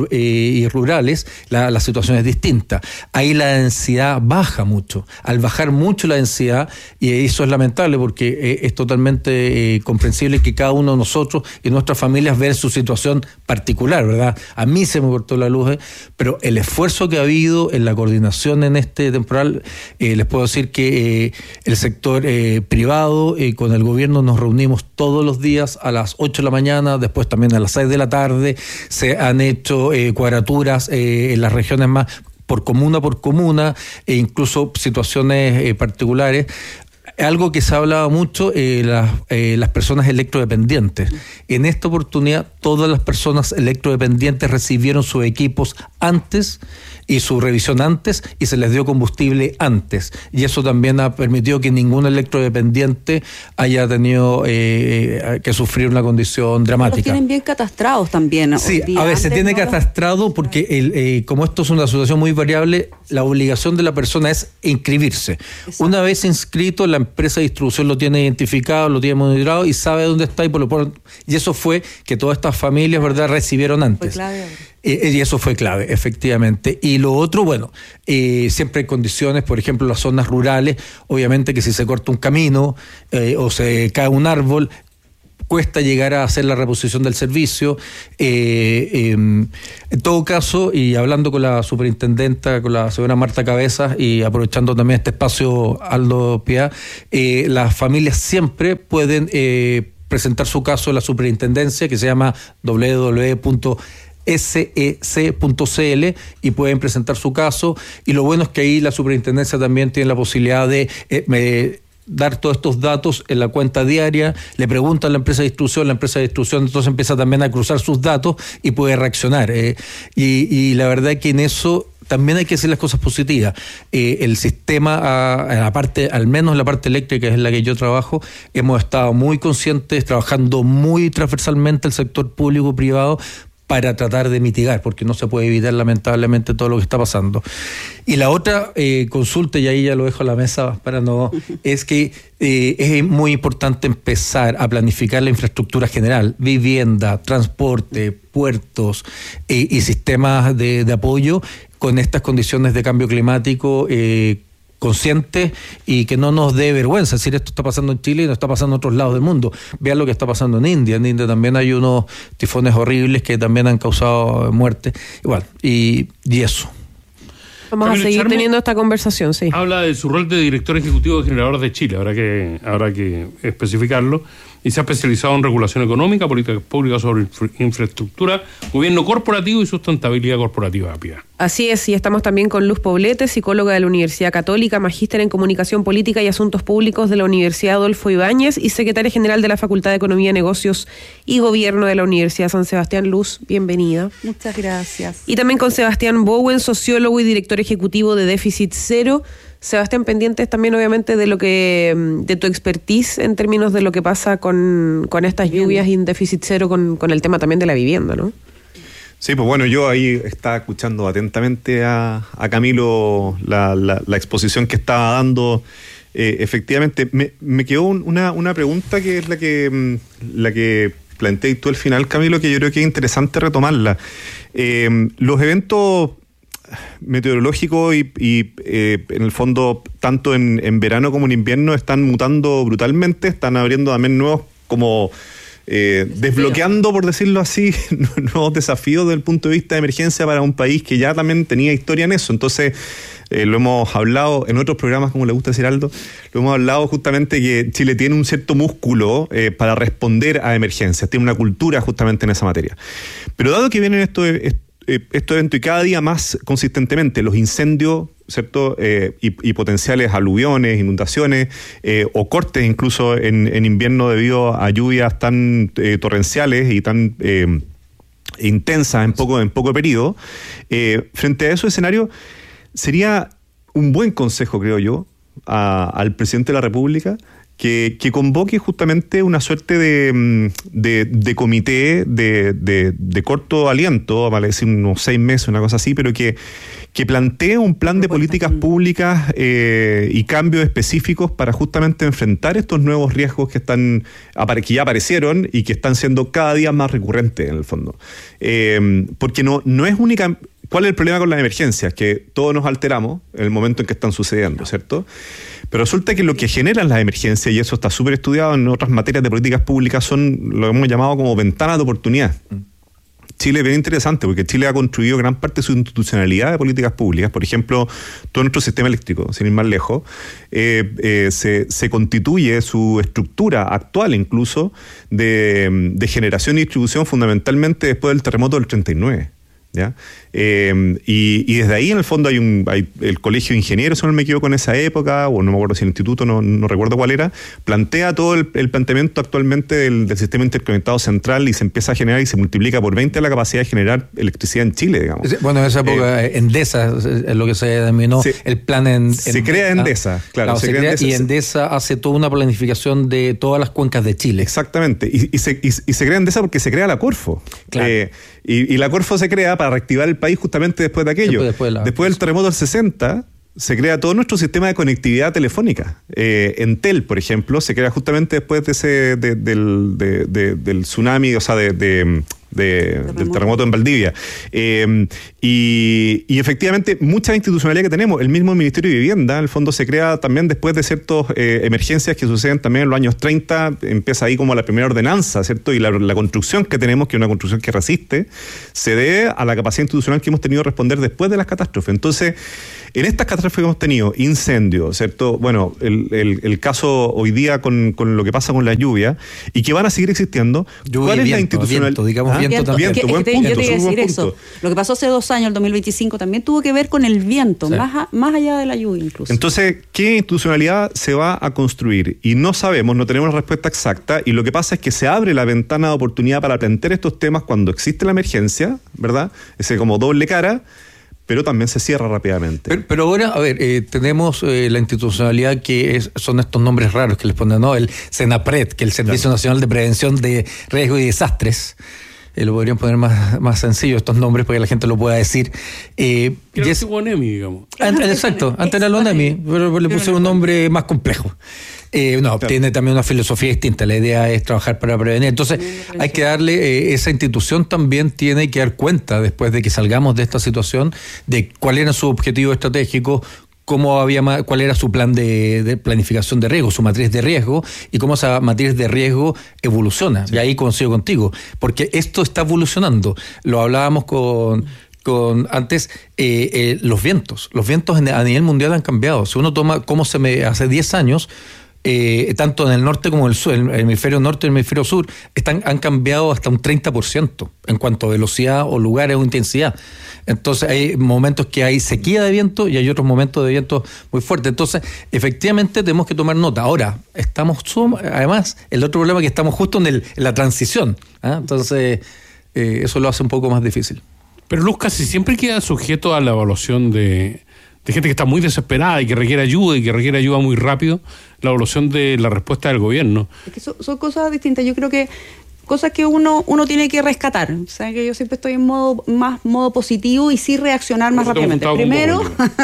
y rurales la situación es distinta. Ahí la densidad baja mucho. Al bajar mucho la densidad, y eso es lamentable porque es totalmente comprensible que cada uno de nosotros y nuestras familias vean su situación particular, ¿verdad? A mí se me cortó la luz, pero el esfuerzo que ha habido en la coordinación en este temporal, les puedo decir que el sector privado con el gobierno nos reunimos todos los días a las 8 de la mañana, después también a las 6 de la tarde, se han hecho cuadraturas en las regiones más por comuna, e incluso situaciones particulares. Algo que se ha hablado mucho, las personas electrodependientes. En esta oportunidad, todas las personas electrodependientes recibieron sus equipos antes y su revisión antes, y se les dio combustible antes. Y eso también ha permitido que ningún electrodependiente haya tenido que sufrir una condición dramática. Los tienen bien catastrados también. Sí, a ver, se tiene catastrado porque como esto es una situación muy variable, la obligación de la persona es inscribirse. Exacto. Una vez inscrito, la empresa de distribución lo tiene identificado, lo tiene monitorado y sabe dónde está, y eso fue que todas estas familias, ¿verdad?, recibieron antes. Y eso fue clave, efectivamente. Y lo otro, bueno, siempre hay condiciones, por ejemplo, en las zonas rurales, obviamente que si se corta un camino o se cae un árbol, cuesta llegar a hacer la reposición del servicio. En todo caso, y hablando con la superintendenta, con la señora Marta Cabezas, y aprovechando también este espacio, Aldo Piá, las familias siempre pueden presentar su caso en la superintendencia, que se llama www.sec.cl, y pueden presentar su caso. Y lo bueno es que ahí la superintendencia también tiene la posibilidad de dar todos estos datos en la cuenta diaria, le preguntan a la empresa de distribución entonces empieza también a cruzar sus datos y puede reaccionar. Y la verdad es que en eso también hay que decir las cosas positivas. El sistema, al menos la parte eléctrica, que es la que yo trabajo, hemos estado muy conscientes, trabajando muy transversalmente el sector público y privado para tratar de mitigar, porque no se puede evitar lamentablemente todo lo que está pasando. Y la otra consulta, y ahí ya lo dejo a la mesa para no, es que es muy importante empezar a planificar la infraestructura general, vivienda, transporte, puertos y sistemas de apoyo con estas condiciones de cambio climático conscientes, y que no nos dé vergüenza. Es decir, esto está pasando en Chile y no está pasando en otros lados del mundo. Vean lo que está pasando en India. En India también hay unos tifones horribles que también han causado muerte. Igual, y eso. Vamos a seguir teniendo esta conversación, sí. Habla de su rol de director ejecutivo de Generadores de Chile, habrá que especificarlo, y se ha especializado en regulación económica, políticas públicas sobre infraestructura, gobierno corporativo y sustentabilidad corporativa. Así es, y estamos también con Luz Poblete, psicóloga de la Universidad Católica, magíster en Comunicación Política y Asuntos Públicos de la Universidad Adolfo Ibáñez y secretaria general de la Facultad de Economía, Negocios y Gobierno de la Universidad San Sebastián. Luz, bienvenida. Muchas gracias. Y también con Sebastián Bowen, sociólogo y director ejecutivo de Déficit Cero. Sebastián, pendientes también obviamente de tu expertise en términos de lo que pasa con estas lluvias y en Déficit Cero con el tema también de la vivienda, ¿no? Sí, pues bueno, yo ahí estaba escuchando atentamente a Camilo la exposición que estaba dando. Efectivamente, me quedó una pregunta que es la que planteé tú al final, Camilo, que yo creo que es interesante retomarla. Los eventos meteorológicos y en el fondo, tanto en verano como en invierno, están mutando brutalmente, están abriendo también nuevos como desbloqueando, por decirlo así, nuevos desafíos desde el punto de vista de emergencia para un país que ya también tenía historia en eso. Entonces, lo hemos hablado en otros programas, como le gusta decir Aldo, lo hemos hablado justamente que Chile tiene un cierto músculo para responder a emergencias, tiene una cultura justamente en esa materia. Pero dado que vienen estos eventos y cada día más consistentemente los incendios, ¿cierto? Y potenciales aluviones, inundaciones o cortes incluso en invierno debido a lluvias tan torrenciales y tan intensas en poco periodo. Frente a esos escenarios, sería un buen consejo, creo yo, al presidente de la República que convoque justamente una suerte de comité de corto aliento, vale decir unos 6 meses, una cosa así, pero que plantee un plan de políticas públicas y cambios específicos para justamente enfrentar estos nuevos riesgos que ya aparecieron y que están siendo cada día más recurrentes en el fondo. Porque no es única. ¿Cuál es el problema con las emergencias? Que todos nos alteramos en el momento en que están sucediendo, ¿cierto? Pero resulta que lo que generan las emergencias, y eso está súper estudiado en otras materias de políticas públicas, son lo que hemos llamado como ventanas de oportunidad. Chile es bien interesante porque Chile ha construido gran parte de su institucionalidad de políticas públicas. Por ejemplo, todo nuestro sistema eléctrico, sin ir más lejos, se constituye su estructura actual incluso de generación y distribución fundamentalmente después del terremoto del 39. ¿Ya? Y desde ahí en el fondo hay el colegio de ingenieros, si no me equivoco, en esa época, o no me acuerdo si el instituto, no recuerdo cuál era, plantea todo el planteamiento actualmente del sistema interconectado central y se empieza a generar y se multiplica por 20 la capacidad de generar electricidad en Chile, digamos. Bueno, en esa época Endesa es lo que se denominó el plan se crea Endesa, claro. Se crea Endesa, y Endesa hace toda una planificación de todas las cuencas de Chile. Exactamente, y se crea Endesa porque se crea la Corfo. Claro. Y la Corfo se crea para reactivar el país justamente después de aquello. Después del terremoto del 60, se crea todo nuestro sistema de conectividad telefónica. Entel, por ejemplo, se crea justamente después de del tsunami, o sea, del terremoto en Valdivia. Y efectivamente, mucha institucionalidad que tenemos. El mismo Ministerio de Vivienda, en el fondo, se crea también después de ciertas emergencias que suceden también en los años 30. Empieza ahí como la primera ordenanza, ¿cierto? Y la construcción que tenemos, que es una construcción que resiste, se debe a la capacidad institucional que hemos tenido de responder después de las catástrofes. Entonces, en estas catástrofes que hemos tenido, incendios, ¿cierto? Bueno, el caso hoy día con lo que pasa con la lluvia, y que van a seguir existiendo. ¿Cuál es la institucionalidad? Viento también. Yo te iba a decir eso. Lo que pasó hace 2 años, el 2025, también tuvo que ver con el viento, sí, más allá de la lluvia incluso. Entonces, ¿qué institucionalidad se va a construir? Y no sabemos, no tenemos la respuesta exacta, y lo que pasa es que se abre la ventana de oportunidad para plantear estos temas cuando existe la emergencia, ¿verdad? Ese como doble cara, pero también se cierra rápidamente. Pero ahora, a ver, tenemos la institucionalidad que son estos nombres raros que les ponen, ¿no? El SENAPRED, que es el Servicio Nacional de Prevención de Riesgos y Desastres. Lo podrían poner más sencillo estos nombres para que la gente lo pueda decir. Creo que es ONEMI, digamos. Exacto, antes era el ONEMI, pero le pusieron un nombre más complejo. Tiene también una filosofía distinta. La idea es trabajar para prevenir. Entonces, hay que darle, esa institución también tiene que dar cuenta, después de que salgamos de esta situación, de cuál era su objetivo estratégico, cuál era su plan de planificación de riesgo, su matriz de riesgo, y cómo esa matriz de riesgo evoluciona. Sí. Y ahí coincido contigo, porque esto está evolucionando. Lo hablábamos con antes, los vientos a nivel mundial han cambiado. Si uno toma hace 10 años, tanto en el norte como en el sur, el hemisferio norte y el hemisferio sur, han cambiado hasta un 30% en cuanto a velocidad o lugares o intensidad. Entonces hay momentos que hay sequía de viento y hay otros momentos de viento muy fuerte. Entonces, efectivamente tenemos que tomar nota. Ahora, además, el otro problema es que estamos justo en la transición, ¿eh? Entonces, eso lo hace un poco más difícil. Pero Luz casi siempre queda sujeto a la evaluación de gente que está muy desesperada y que requiere ayuda muy rápido, la evaluación de la respuesta del gobierno. Es que son cosas distintas. Yo creo que cosas que uno tiene que rescatar. O sea, que yo siempre estoy en modo positivo y sí reaccionar más rápidamente. Primero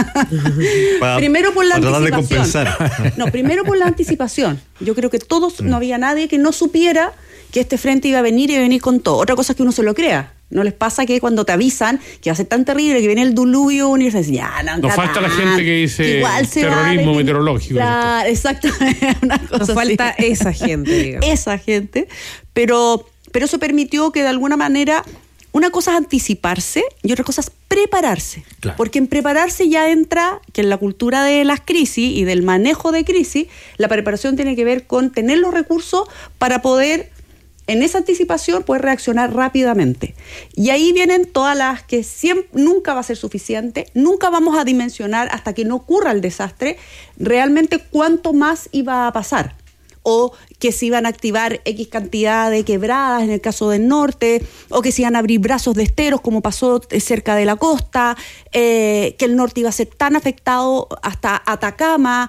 por la anticipación. Primero por la anticipación. Yo creo que todos, no había nadie que no supiera que este frente iba a venir con todo. Otra cosa es que uno se lo crea. ¿No les pasa que cuando te avisan que va a ser tan terrible que viene el diluvio y se dice, nos falta la gente que dice terrorismo meteorológico? Claro, exactamente. Nos falta esa gente, digamos. Esa gente. Pero eso permitió que de alguna manera, una cosa es anticiparse y otra cosa es prepararse. Claro. Porque en prepararse ya entra que en la cultura de las crisis y del manejo de crisis, la preparación tiene que ver con tener los recursos para poder, en esa anticipación, poder reaccionar rápidamente. Y ahí vienen todas las que nunca va a ser suficiente, nunca vamos a dimensionar hasta que no ocurra el desastre, realmente cuánto más iba a pasar. O que se iban a activar X cantidad de quebradas en el caso del norte, o que se iban a abrir brazos de esteros como pasó cerca de la costa, que el norte iba a ser tan afectado hasta Atacama,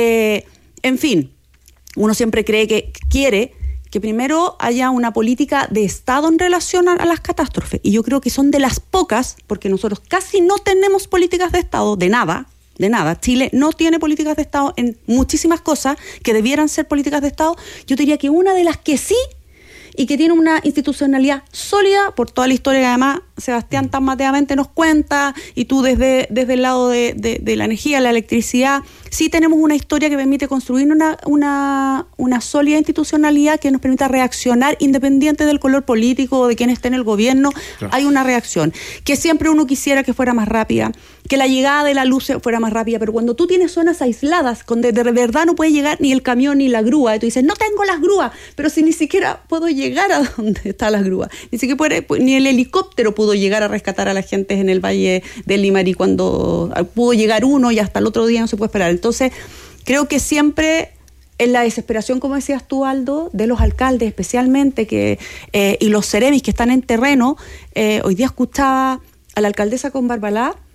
en fin, uno siempre quiere que primero haya una política de Estado en relación a las catástrofes. Y yo creo que son de las pocas, porque nosotros casi no tenemos políticas de Estado, de nada. Chile no tiene políticas de Estado en muchísimas cosas que debieran ser políticas de Estado. Yo diría que una de las que sí, y que tiene una institucionalidad sólida, por toda la historia que además Sebastián tan mateamente nos cuenta, y tú desde el lado de la energía, la electricidad, sí tenemos una historia que permite construir una sólida institucionalidad que nos permita reaccionar independiente del color político o de quién esté en el gobierno. Claro. Hay una reacción que siempre uno quisiera que fuera más rápida, que la llegada de la luz fuera más rápida, pero cuando tú tienes zonas aisladas donde de verdad no puede llegar ni el camión ni la grúa, y tú dices, no tengo las grúas, pero si ni siquiera puedo llegar a donde está la grúa, ni siquiera ni el helicóptero pudo llegar a rescatar a la gente en el Valle del Limarí, cuando pudo llegar uno y hasta el otro día no se puede esperar. Entonces, creo que siempre en la desesperación, como decías tú, Aldo, de los alcaldes especialmente y los seremis que están en terreno, hoy día escuchaba a la alcaldesa con Barbalá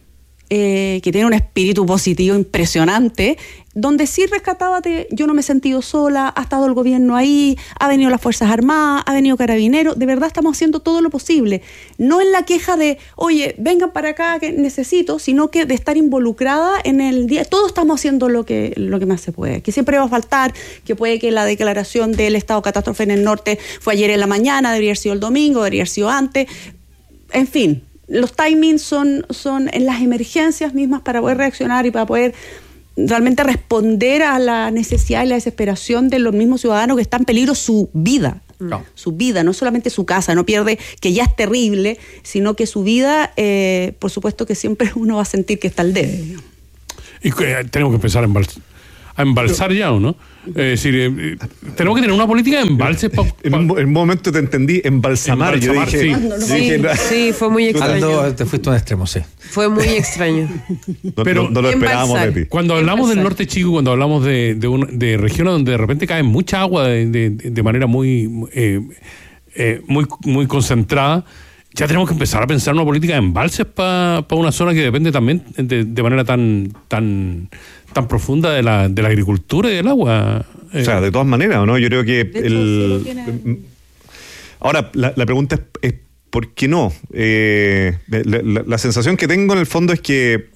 que tiene un espíritu positivo impresionante, donde sí rescataba yo no me he sentido sola, ha estado el gobierno ahí, ha venido las Fuerzas Armadas, ha venido Carabineros, de verdad estamos haciendo todo lo posible. No en la queja de, oye, vengan para acá que necesito, sino que de estar involucrada en el día. Todos estamos haciendo lo que más se puede. Que siempre va a faltar, que puede que la declaración del estado de catástrofe en el norte fue ayer en la mañana, debería haber sido el domingo, debería haber sido antes. En fin, los timings son en las emergencias mismas para poder reaccionar y para poder realmente responder a la necesidad y la desesperación de los mismos ciudadanos que está en peligro su vida. No. Su vida, no solamente su casa, no pierde, que ya es terrible, sino que su vida, por supuesto que siempre uno va a sentir que está al debe. Y tenemos que empezar a embalsar ya, ¿o no? Es decir, tenemos que tener una política de embalses. En un momento te entendí, embalsamar. Yo dije, sí, fue muy extraño. Te fuiste a un extremo, sí. Fue muy extraño. Pero no lo esperábamos de ti. Cuando hablamos del norte chico, cuando hablamos de regiones donde de repente cae mucha agua de manera muy concentrada, ya tenemos que empezar a pensar en una política de embalses para una zona que depende también de manera tan profunda de la agricultura y del agua. O sea, de todas maneras, ¿no? Yo creo que ahora la pregunta es ¿por qué no? La sensación que tengo en el fondo es que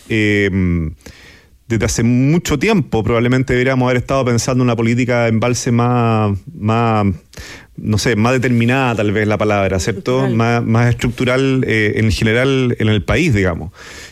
desde hace mucho tiempo probablemente deberíamos haber estado pensando en una política de embalse más no sé, más determinada tal vez la palabra, ¿cierto? Más estructural en general en el país, digamos.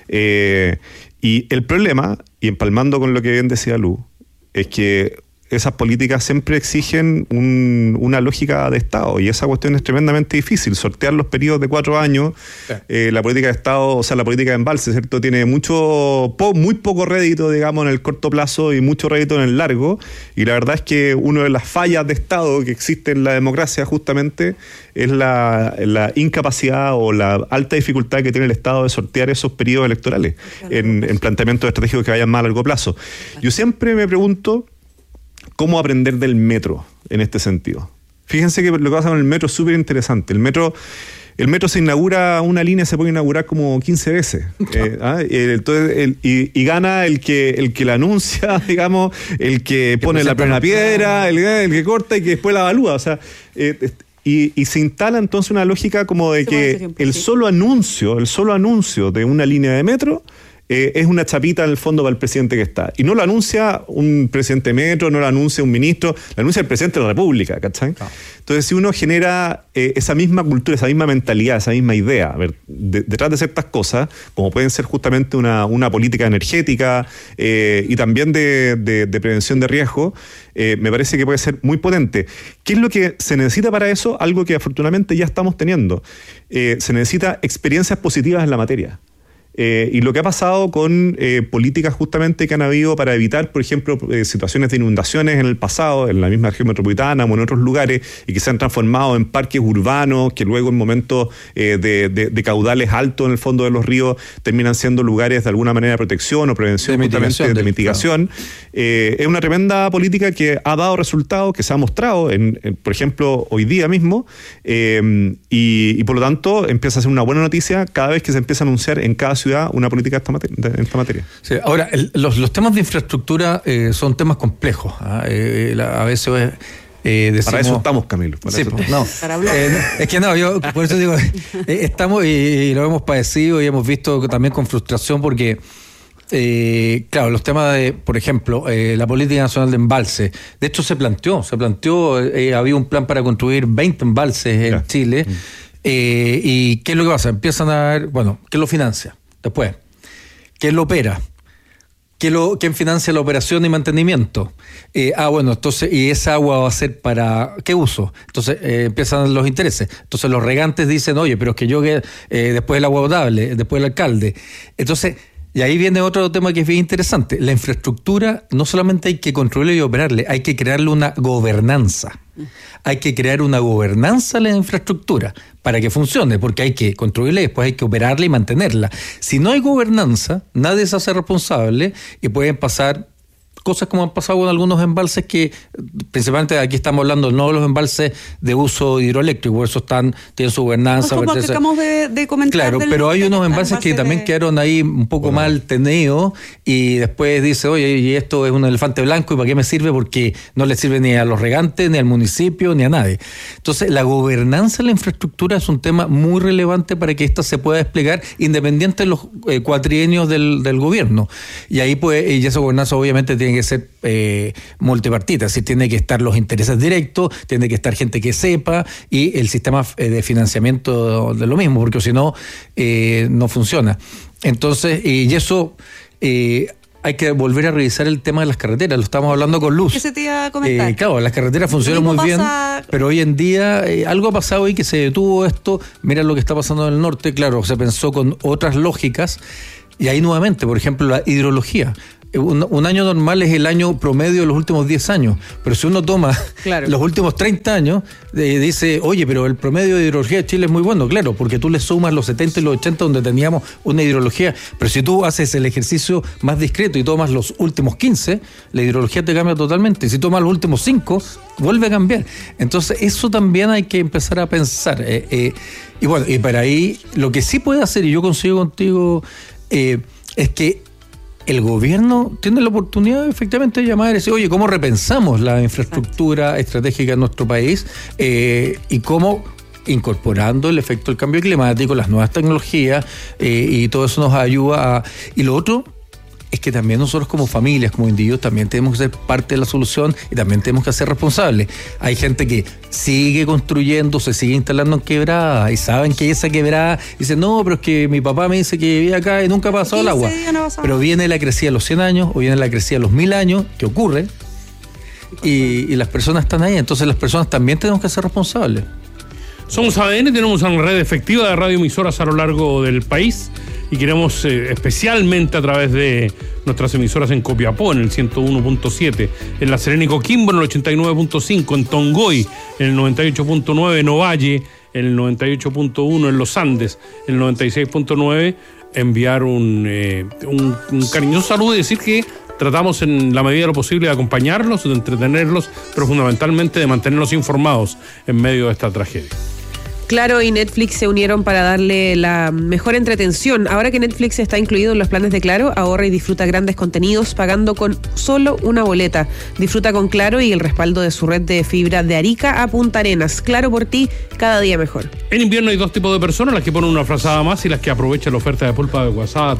Y el problema, y empalmando con lo que bien decía Lu, es que esas políticas siempre exigen una lógica de Estado, y esa cuestión es tremendamente difícil. Sortear los periodos de 4 años, la política de Estado, o sea, la política de embalse, ¿cierto? Tiene muy poco rédito, digamos, en el corto plazo y mucho rédito en el largo, y la verdad es que una de las fallas de Estado que existe en la democracia justamente es la incapacidad o la alta dificultad que tiene el Estado de sortear esos periodos electorales en planteamientos estratégicos que vayan más a largo plazo. Yo siempre me pregunto cómo aprender del metro en este sentido. Fíjense que lo que pasa con el metro es súper interesante. El metro se inaugura, una línea se puede inaugurar como 15 veces. Entonces, y gana el que la anuncia, digamos, el que pone la primera piedra, el que corta y que después la evalúa. O sea, y se instala entonces una lógica como de que el solo anuncio de una línea de metro es una chapita en el fondo para el presidente que está. Y no lo anuncia un presidente de metro, no lo anuncia un ministro, lo anuncia el presidente de la República, ¿cachai? No. Entonces, si uno genera esa misma cultura, esa misma mentalidad, esa misma idea, detrás de ciertas cosas, como pueden ser justamente una política energética y también de prevención de riesgo, me parece que puede ser muy potente. ¿Qué es lo que se necesita para eso? Algo que afortunadamente ya estamos teniendo. Se necesita experiencias positivas en la materia. Y lo que ha pasado con políticas justamente que han habido para evitar, por ejemplo, situaciones de inundaciones en el pasado, en la misma región metropolitana o en otros lugares, y que se han transformado en parques urbanos, que luego en momentos de caudales altos en el fondo de los ríos terminan siendo lugares de alguna manera de protección o prevención, de mitigación. Es una tremenda política que ha dado resultados, que se ha mostrado, por ejemplo, hoy día mismo, y por lo tanto empieza a ser una buena noticia cada vez que se empieza a anunciar en cada ciudad una política en esta materia. Sí, ahora, los temas de infraestructura son temas complejos. A veces decimos, para eso estamos, Camilo. Para hablar. Es que yo por eso digo, estamos y lo hemos padecido y hemos visto también con frustración porque claro, los temas de, por ejemplo, la política nacional de embalse, de hecho se planteó, había un plan para construir 20 embalses en Chile. ¿Y qué es lo que pasa? Empiezan a ver, ¿quién lo financia? Después, ¿quién lo opera? ¿Quién financia la operación y mantenimiento? Entonces, ¿y esa agua va a ser para qué uso? Entonces empiezan los intereses. Entonces los regantes dicen, oye, pero es que yo después el agua potable, después el alcalde. Entonces, y ahí viene otro tema que es bien interesante. La infraestructura no solamente hay que controlarla y operarle, hay que crearle una gobernanza. Hay que crear una gobernanza a la infraestructura para que funcione, porque hay que construirla y después hay que operarla y mantenerla. Si no hay gobernanza, nadie se hace responsable y pueden pasar cosas como han pasado con algunos embalses que, principalmente aquí estamos hablando no de los embalses de uso hidroeléctrico, esos tienen su gobernanza. Como que acabamos de comentar. Claro, pero hay unos embalses que también quedaron ahí un poco mal tenidos y después dice, oye, y esto es un elefante blanco, ¿y para qué me sirve? Porque no le sirve ni a los regantes, ni al municipio, ni a nadie. Entonces, la gobernanza de la infraestructura es un tema muy relevante para que esta se pueda desplegar independiente de los cuatrienios del gobierno. Y ahí y esa gobernanza obviamente tiene que ser multipartita, así tiene que estar los intereses directos, tiene que estar gente que sepa y el sistema de financiamiento de lo mismo, porque si no, no funciona. Entonces, y eso hay que volver a revisar el tema de las carreteras, lo estamos hablando con Luz. ¿Qué se te iba a comentar? Claro, las carreteras funcionan muy bien, pero hoy en día algo ha pasado y que se detuvo esto. Mira lo que está pasando en el norte, claro, se pensó con otras lógicas y ahí nuevamente, por ejemplo, la hidrología. Un año normal es el año promedio de los últimos 10 años, pero si uno toma los últimos 30 años, dice, oye, pero el promedio de hidrología de Chile es muy bueno, claro, porque tú le sumas los 70 y los 80 donde teníamos una hidrología, pero si tú haces el ejercicio más discreto y tomas los últimos 15, la hidrología te cambia totalmente, si tomas los últimos 5, vuelve a cambiar. Entonces eso también hay que empezar a pensar, y bueno, y para ahí, lo que sí puede hacer, y yo consigo contigo, es que el gobierno tiene la oportunidad efectivamente de llamar y decir, oye, ¿cómo repensamos la infraestructura estratégica en nuestro país? Y cómo, incorporando el efecto del cambio climático, las nuevas tecnologías, y todo eso nos ayuda a... Y lo otro es que también nosotros como familias, como individuos, también tenemos que ser parte de la solución y también tenemos que ser responsables. Hay gente que sigue construyendo, se sigue instalando en quebradas y saben que esa quebrada, dice, no, pero es que mi papá me dice que vivía acá y nunca ha pasado el agua. Pero viene la crecida de los 100 años o viene la crecida de los 1000 años, que ocurre, y las personas están ahí. Entonces las personas también tenemos que ser responsables. Somos ADN, tenemos una red efectiva de radioemisoras a lo largo del país y queremos especialmente a través de nuestras emisoras en Copiapó, en el 101.7, en La Serena y Coquimbo, en el 89.5, en Tongoy, en el 98.9, en Ovalle, en el 98.1, en Los Andes, en el 96.9, enviar un cariñoso saludo y decir que tratamos en la medida de lo posible de acompañarlos, de entretenerlos, pero fundamentalmente de mantenerlos informados en medio de esta tragedia. Claro y Netflix se unieron para darle la mejor entretención. Ahora que Netflix está incluido en los planes de Claro, ahorra y disfruta grandes contenidos pagando con solo una boleta. Disfruta con Claro y el respaldo de su red de fibra de Arica a Punta Arenas. Claro por ti, cada día mejor. En invierno hay dos tipos de personas, las que ponen una frazada más y las que aprovechan la oferta de pulpa de guasada a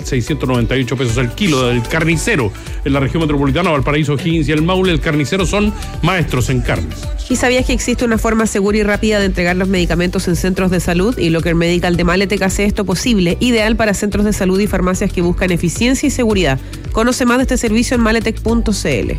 3.698 pesos el kilo del Carnicero. En la región metropolitana, Valparaíso, O'Higgins y el Maule, el Carnicero son maestros en carnes. ¿Y sabías que existe una forma segura y rápida de entregar los medicamentos en centros de salud? Y Locker Medical de Maletec hace esto posible, ideal para centros de salud y farmacias que buscan eficiencia y seguridad. Conoce más de este servicio en maletec.cl.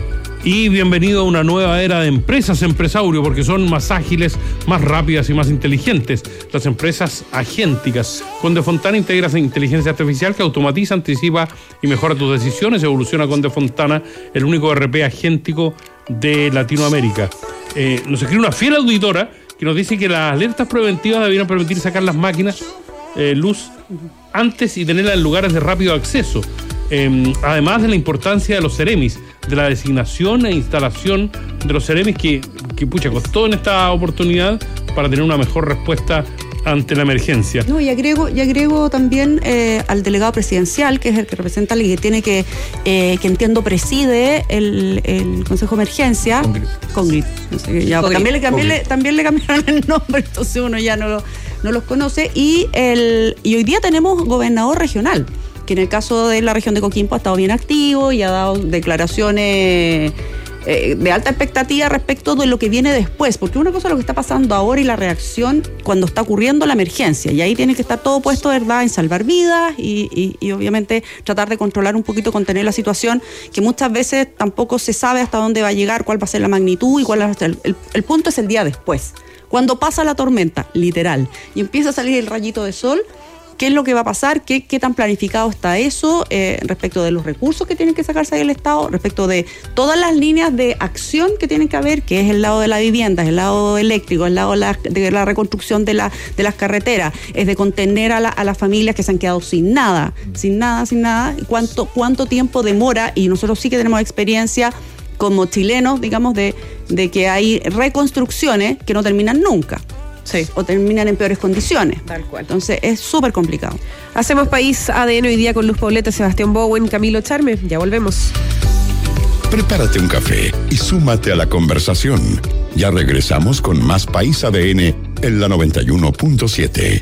Y bienvenido a una nueva era de empresas Empresaurio, porque son más ágiles, más rápidas y más inteligentes. Las empresas agénticas. Con De Fontana integras inteligencia artificial que automatiza, anticipa y mejora tus decisiones. Evoluciona con De Fontana, el único RP agéntico de Latinoamérica. Nos escribe una fiel auditora que nos dice que las alertas preventivas debieran permitir sacar las máquinas luz antes y tenerlas en lugares de rápido acceso. Además de la importancia de los CEREMIS, de la designación e instalación de los CEREMIS que costó en esta oportunidad para tener una mejor respuesta ante la emergencia. No, y agrego también al delegado presidencial, que es el que representa y que tiene que entiendo preside el Consejo de Emergencia. Congrit. No sé, ya, también le cambiaron el nombre, entonces uno ya no los conoce. Y hoy día tenemos gobernador regional, que en el caso de la región de Coquimbo ha estado bien activo y ha dado declaraciones de alta expectativa respecto de lo que viene después, porque una cosa es lo que está pasando ahora y la reacción cuando está ocurriendo la emergencia, y ahí tiene que estar todo puesto, ¿verdad?, en salvar vidas y obviamente tratar de controlar un poquito, contener la situación, que muchas veces tampoco se sabe hasta dónde va a llegar, cuál va a ser la magnitud y cuál va a ser el punto es el día después, cuando pasa la tormenta, literal, y empieza a salir el rayito de sol. qué es lo que va a pasar, qué tan planificado está eso, respecto de los recursos que tienen que sacarse ahí el Estado, respecto de todas las líneas de acción que tienen que haber, que es el lado de la vivienda, es el lado eléctrico, el lado de la reconstrucción de las carreteras, es de contener a las familias que se han quedado sin nada, cuánto tiempo demora, y nosotros sí que tenemos experiencia como chilenos, digamos, de que hay reconstrucciones que no terminan nunca. Sí. O terminan en peores condiciones. Tal cual. Entonces es súper complicado. Hacemos País ADN hoy día con Luz Poblete, Sebastián Bowen, Camilo Charme. Ya volvemos. Prepárate un café y súmate a la conversación. Ya regresamos con más País ADN en la 91.7.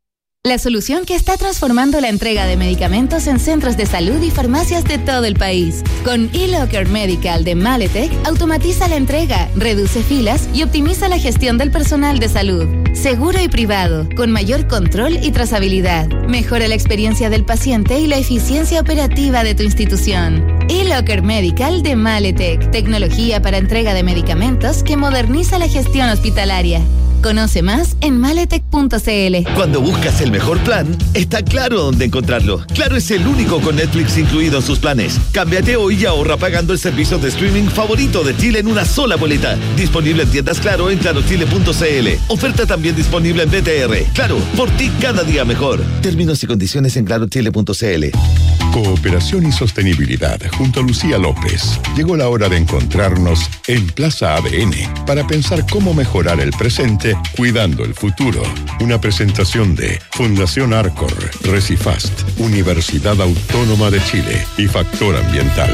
La solución que está transformando la entrega de medicamentos en centros de salud y farmacias de todo el país. Con eLocker Medical de Maletec, automatiza la entrega, reduce filas y optimiza la gestión del personal de salud. Seguro y privado, con mayor control y trazabilidad. Mejora la experiencia del paciente y la eficiencia operativa de tu institución. eLocker Medical de Maletec, tecnología para entrega de medicamentos que moderniza la gestión hospitalaria. Conoce más en maletec.cl. Cuando buscas el mejor plan, está Claro dónde encontrarlo. Claro es el único con Netflix incluido en sus planes. Cámbiate hoy y ahorra pagando el servicio de streaming favorito de Chile en una sola boleta. Disponible en tiendas Claro en clarochile.cl. Oferta también disponible en BTR. Claro, por ti cada día mejor. Términos y condiciones en clarochile.cl. Cooperación y sostenibilidad junto a Lucía López. Llegó la hora de encontrarnos en Plaza ADN para pensar cómo mejorar el presente cuidando el futuro. Una presentación de Fundación Arcor, Recifast, Universidad Autónoma de Chile y Factor Ambiental.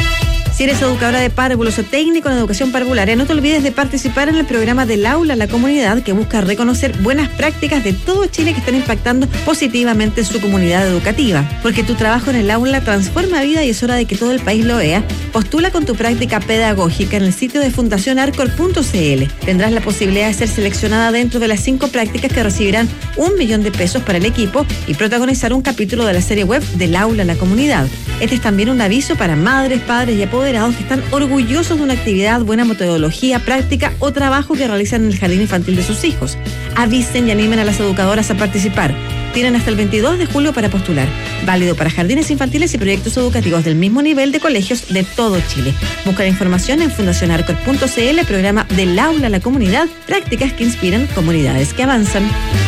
Si eres educadora de párvulos o técnico en educación parvularia, no te olvides de participar en el programa del Aula a la Comunidad, que busca reconocer buenas prácticas de todo Chile que están impactando positivamente su comunidad educativa. Porque tu trabajo en el aula transforma vida y es hora de que todo el país lo vea. Postula con tu práctica pedagógica en el sitio de fundacionarcor.cl. Tendrás la posibilidad de ser seleccionada dentro de las 5 prácticas que recibirán $1.000.000 para el equipo y protagonizar un capítulo de la serie web del Aula a la Comunidad. Este es también un aviso para madres, padres y apoderados que están orgullosos de una actividad, buena metodología, práctica o trabajo que realizan en el jardín infantil de sus hijos. Avisen y animen a las educadoras a participar. Tienen hasta el 22 de julio para postular. Válido para jardines infantiles y proyectos educativos del mismo nivel de colegios de todo Chile. Busca la información en fundacionarcor.cl, programa del Aula a la Comunidad, prácticas que inspiran comunidades que avanzan.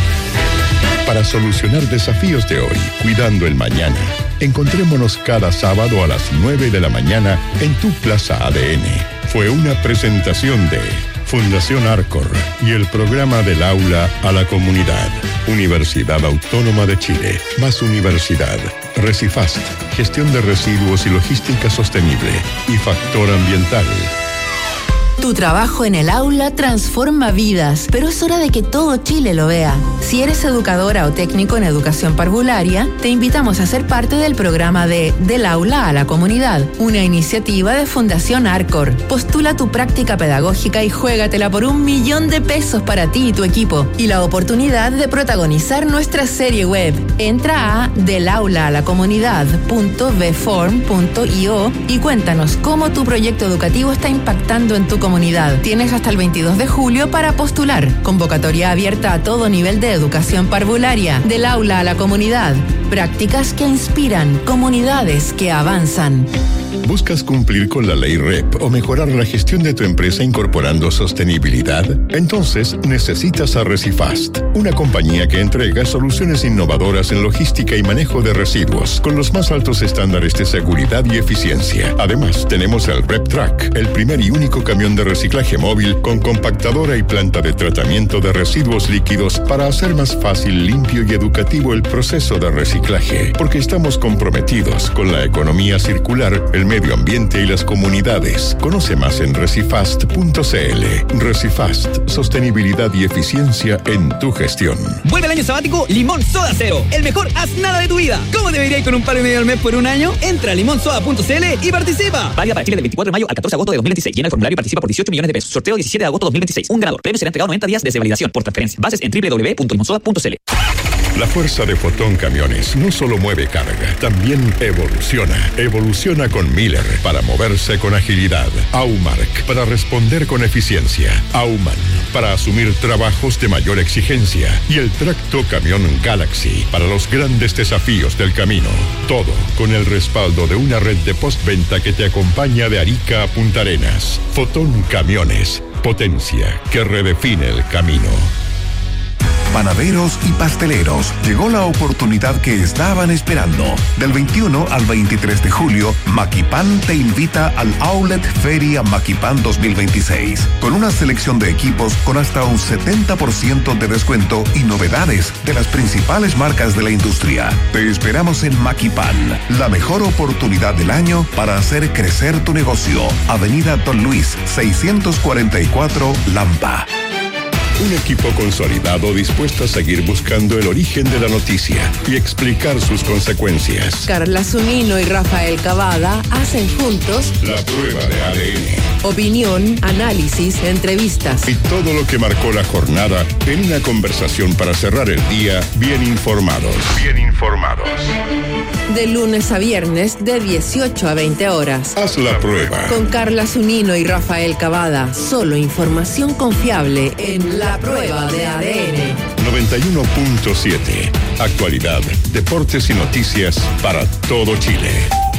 Para solucionar desafíos de hoy, cuidando el mañana, encontrémonos cada sábado a las 9 de la mañana en tu Plaza ADN. Fue una presentación de Fundación Arcor y el programa del Aula a la Comunidad. Universidad Autónoma de Chile, más universidad. Recifast, gestión de residuos y logística sostenible. Y Factor Ambiental. Tu trabajo en el aula transforma vidas, pero es hora de que todo Chile lo vea. Si eres educadora o técnico en educación parvularia, te invitamos a ser parte del programa de Del Aula a la Comunidad, una iniciativa de Fundación Arcor. Postula tu práctica pedagógica y juégatela por $1.000.000 para ti y tu equipo, y la oportunidad de protagonizar nuestra serie web. Entra a delaulalacomunidad.vform.io y cuéntanos cómo tu proyecto educativo está impactando en tu comunidad. Tienes hasta el 22 de julio para postular. Convocatoria abierta a todo nivel de educación parvularia. Del Aula a la Comunidad. Prácticas que inspiran, comunidades que avanzan. ¿Buscas cumplir con la ley REP o mejorar la gestión de tu empresa incorporando sostenibilidad? Entonces necesitas a Recifast, una compañía que entrega soluciones innovadoras en logística y manejo de residuos con los más altos estándares de seguridad y eficiencia. Además, tenemos el RepTrack, el primer y único camión de reciclaje móvil con compactadora y planta de tratamiento de residuos líquidos para hacer más fácil, limpio y educativo el proceso de reciclaje, porque estamos comprometidos con la economía circular, el medio ambiente y las comunidades. Conoce más en recifast.cl. Recifast, sostenibilidad y eficiencia en tu gestión. Vuelve el año sabático Limón Soda Cero, el mejor haz nada de tu vida. ¿Cómo debería ir con $1.5 al mes por un año? Entra a limonsoda.cl y participa. Válida para Chile del 24 de mayo al 14 de agosto de 2026. Llena el formulario y participa por $18 millones. Sorteo 17 de agosto de 2026. Un ganador. Premio será entregado 90 días desde validación por transferencia. Bases en www.limonsoda.cl. La fuerza de Fotón Camiones no solo mueve carga, también evoluciona. Evoluciona con Miller para moverse con agilidad. Aumark para responder con eficiencia. Auman para asumir trabajos de mayor exigencia. Y el Tracto Camión Galaxy para los grandes desafíos del camino. Todo con el respaldo de una red de postventa que te acompaña de Arica a Punta Arenas. Fotón Camiones. Potencia que redefine el camino. Panaderos y pasteleros, llegó la oportunidad que estaban esperando. Del 21 al 23 de julio, Maquipan te invita al Outlet Feria Maquipan 2026, con una selección de equipos con hasta un 70% de descuento y novedades de las principales marcas de la industria. Te esperamos en Maquipan, la mejor oportunidad del año para hacer crecer tu negocio. Avenida Don Luis, 644, Lampa. Un equipo consolidado dispuesto a seguir buscando el origen de la noticia y explicar sus consecuencias. Carla Zunino y Rafael Cavada hacen juntos la prueba de ADN. Opinión, análisis, entrevistas. Y todo lo que marcó la jornada en una conversación para cerrar el día bien informados. Bien informados. De lunes a viernes de 18 a 20 horas. Haz la prueba. Con Carla Zunino y Rafael Cavada. Solo información confiable en La Prueba de ADN. 91.7. Actualidad, deportes y noticias para todo Chile.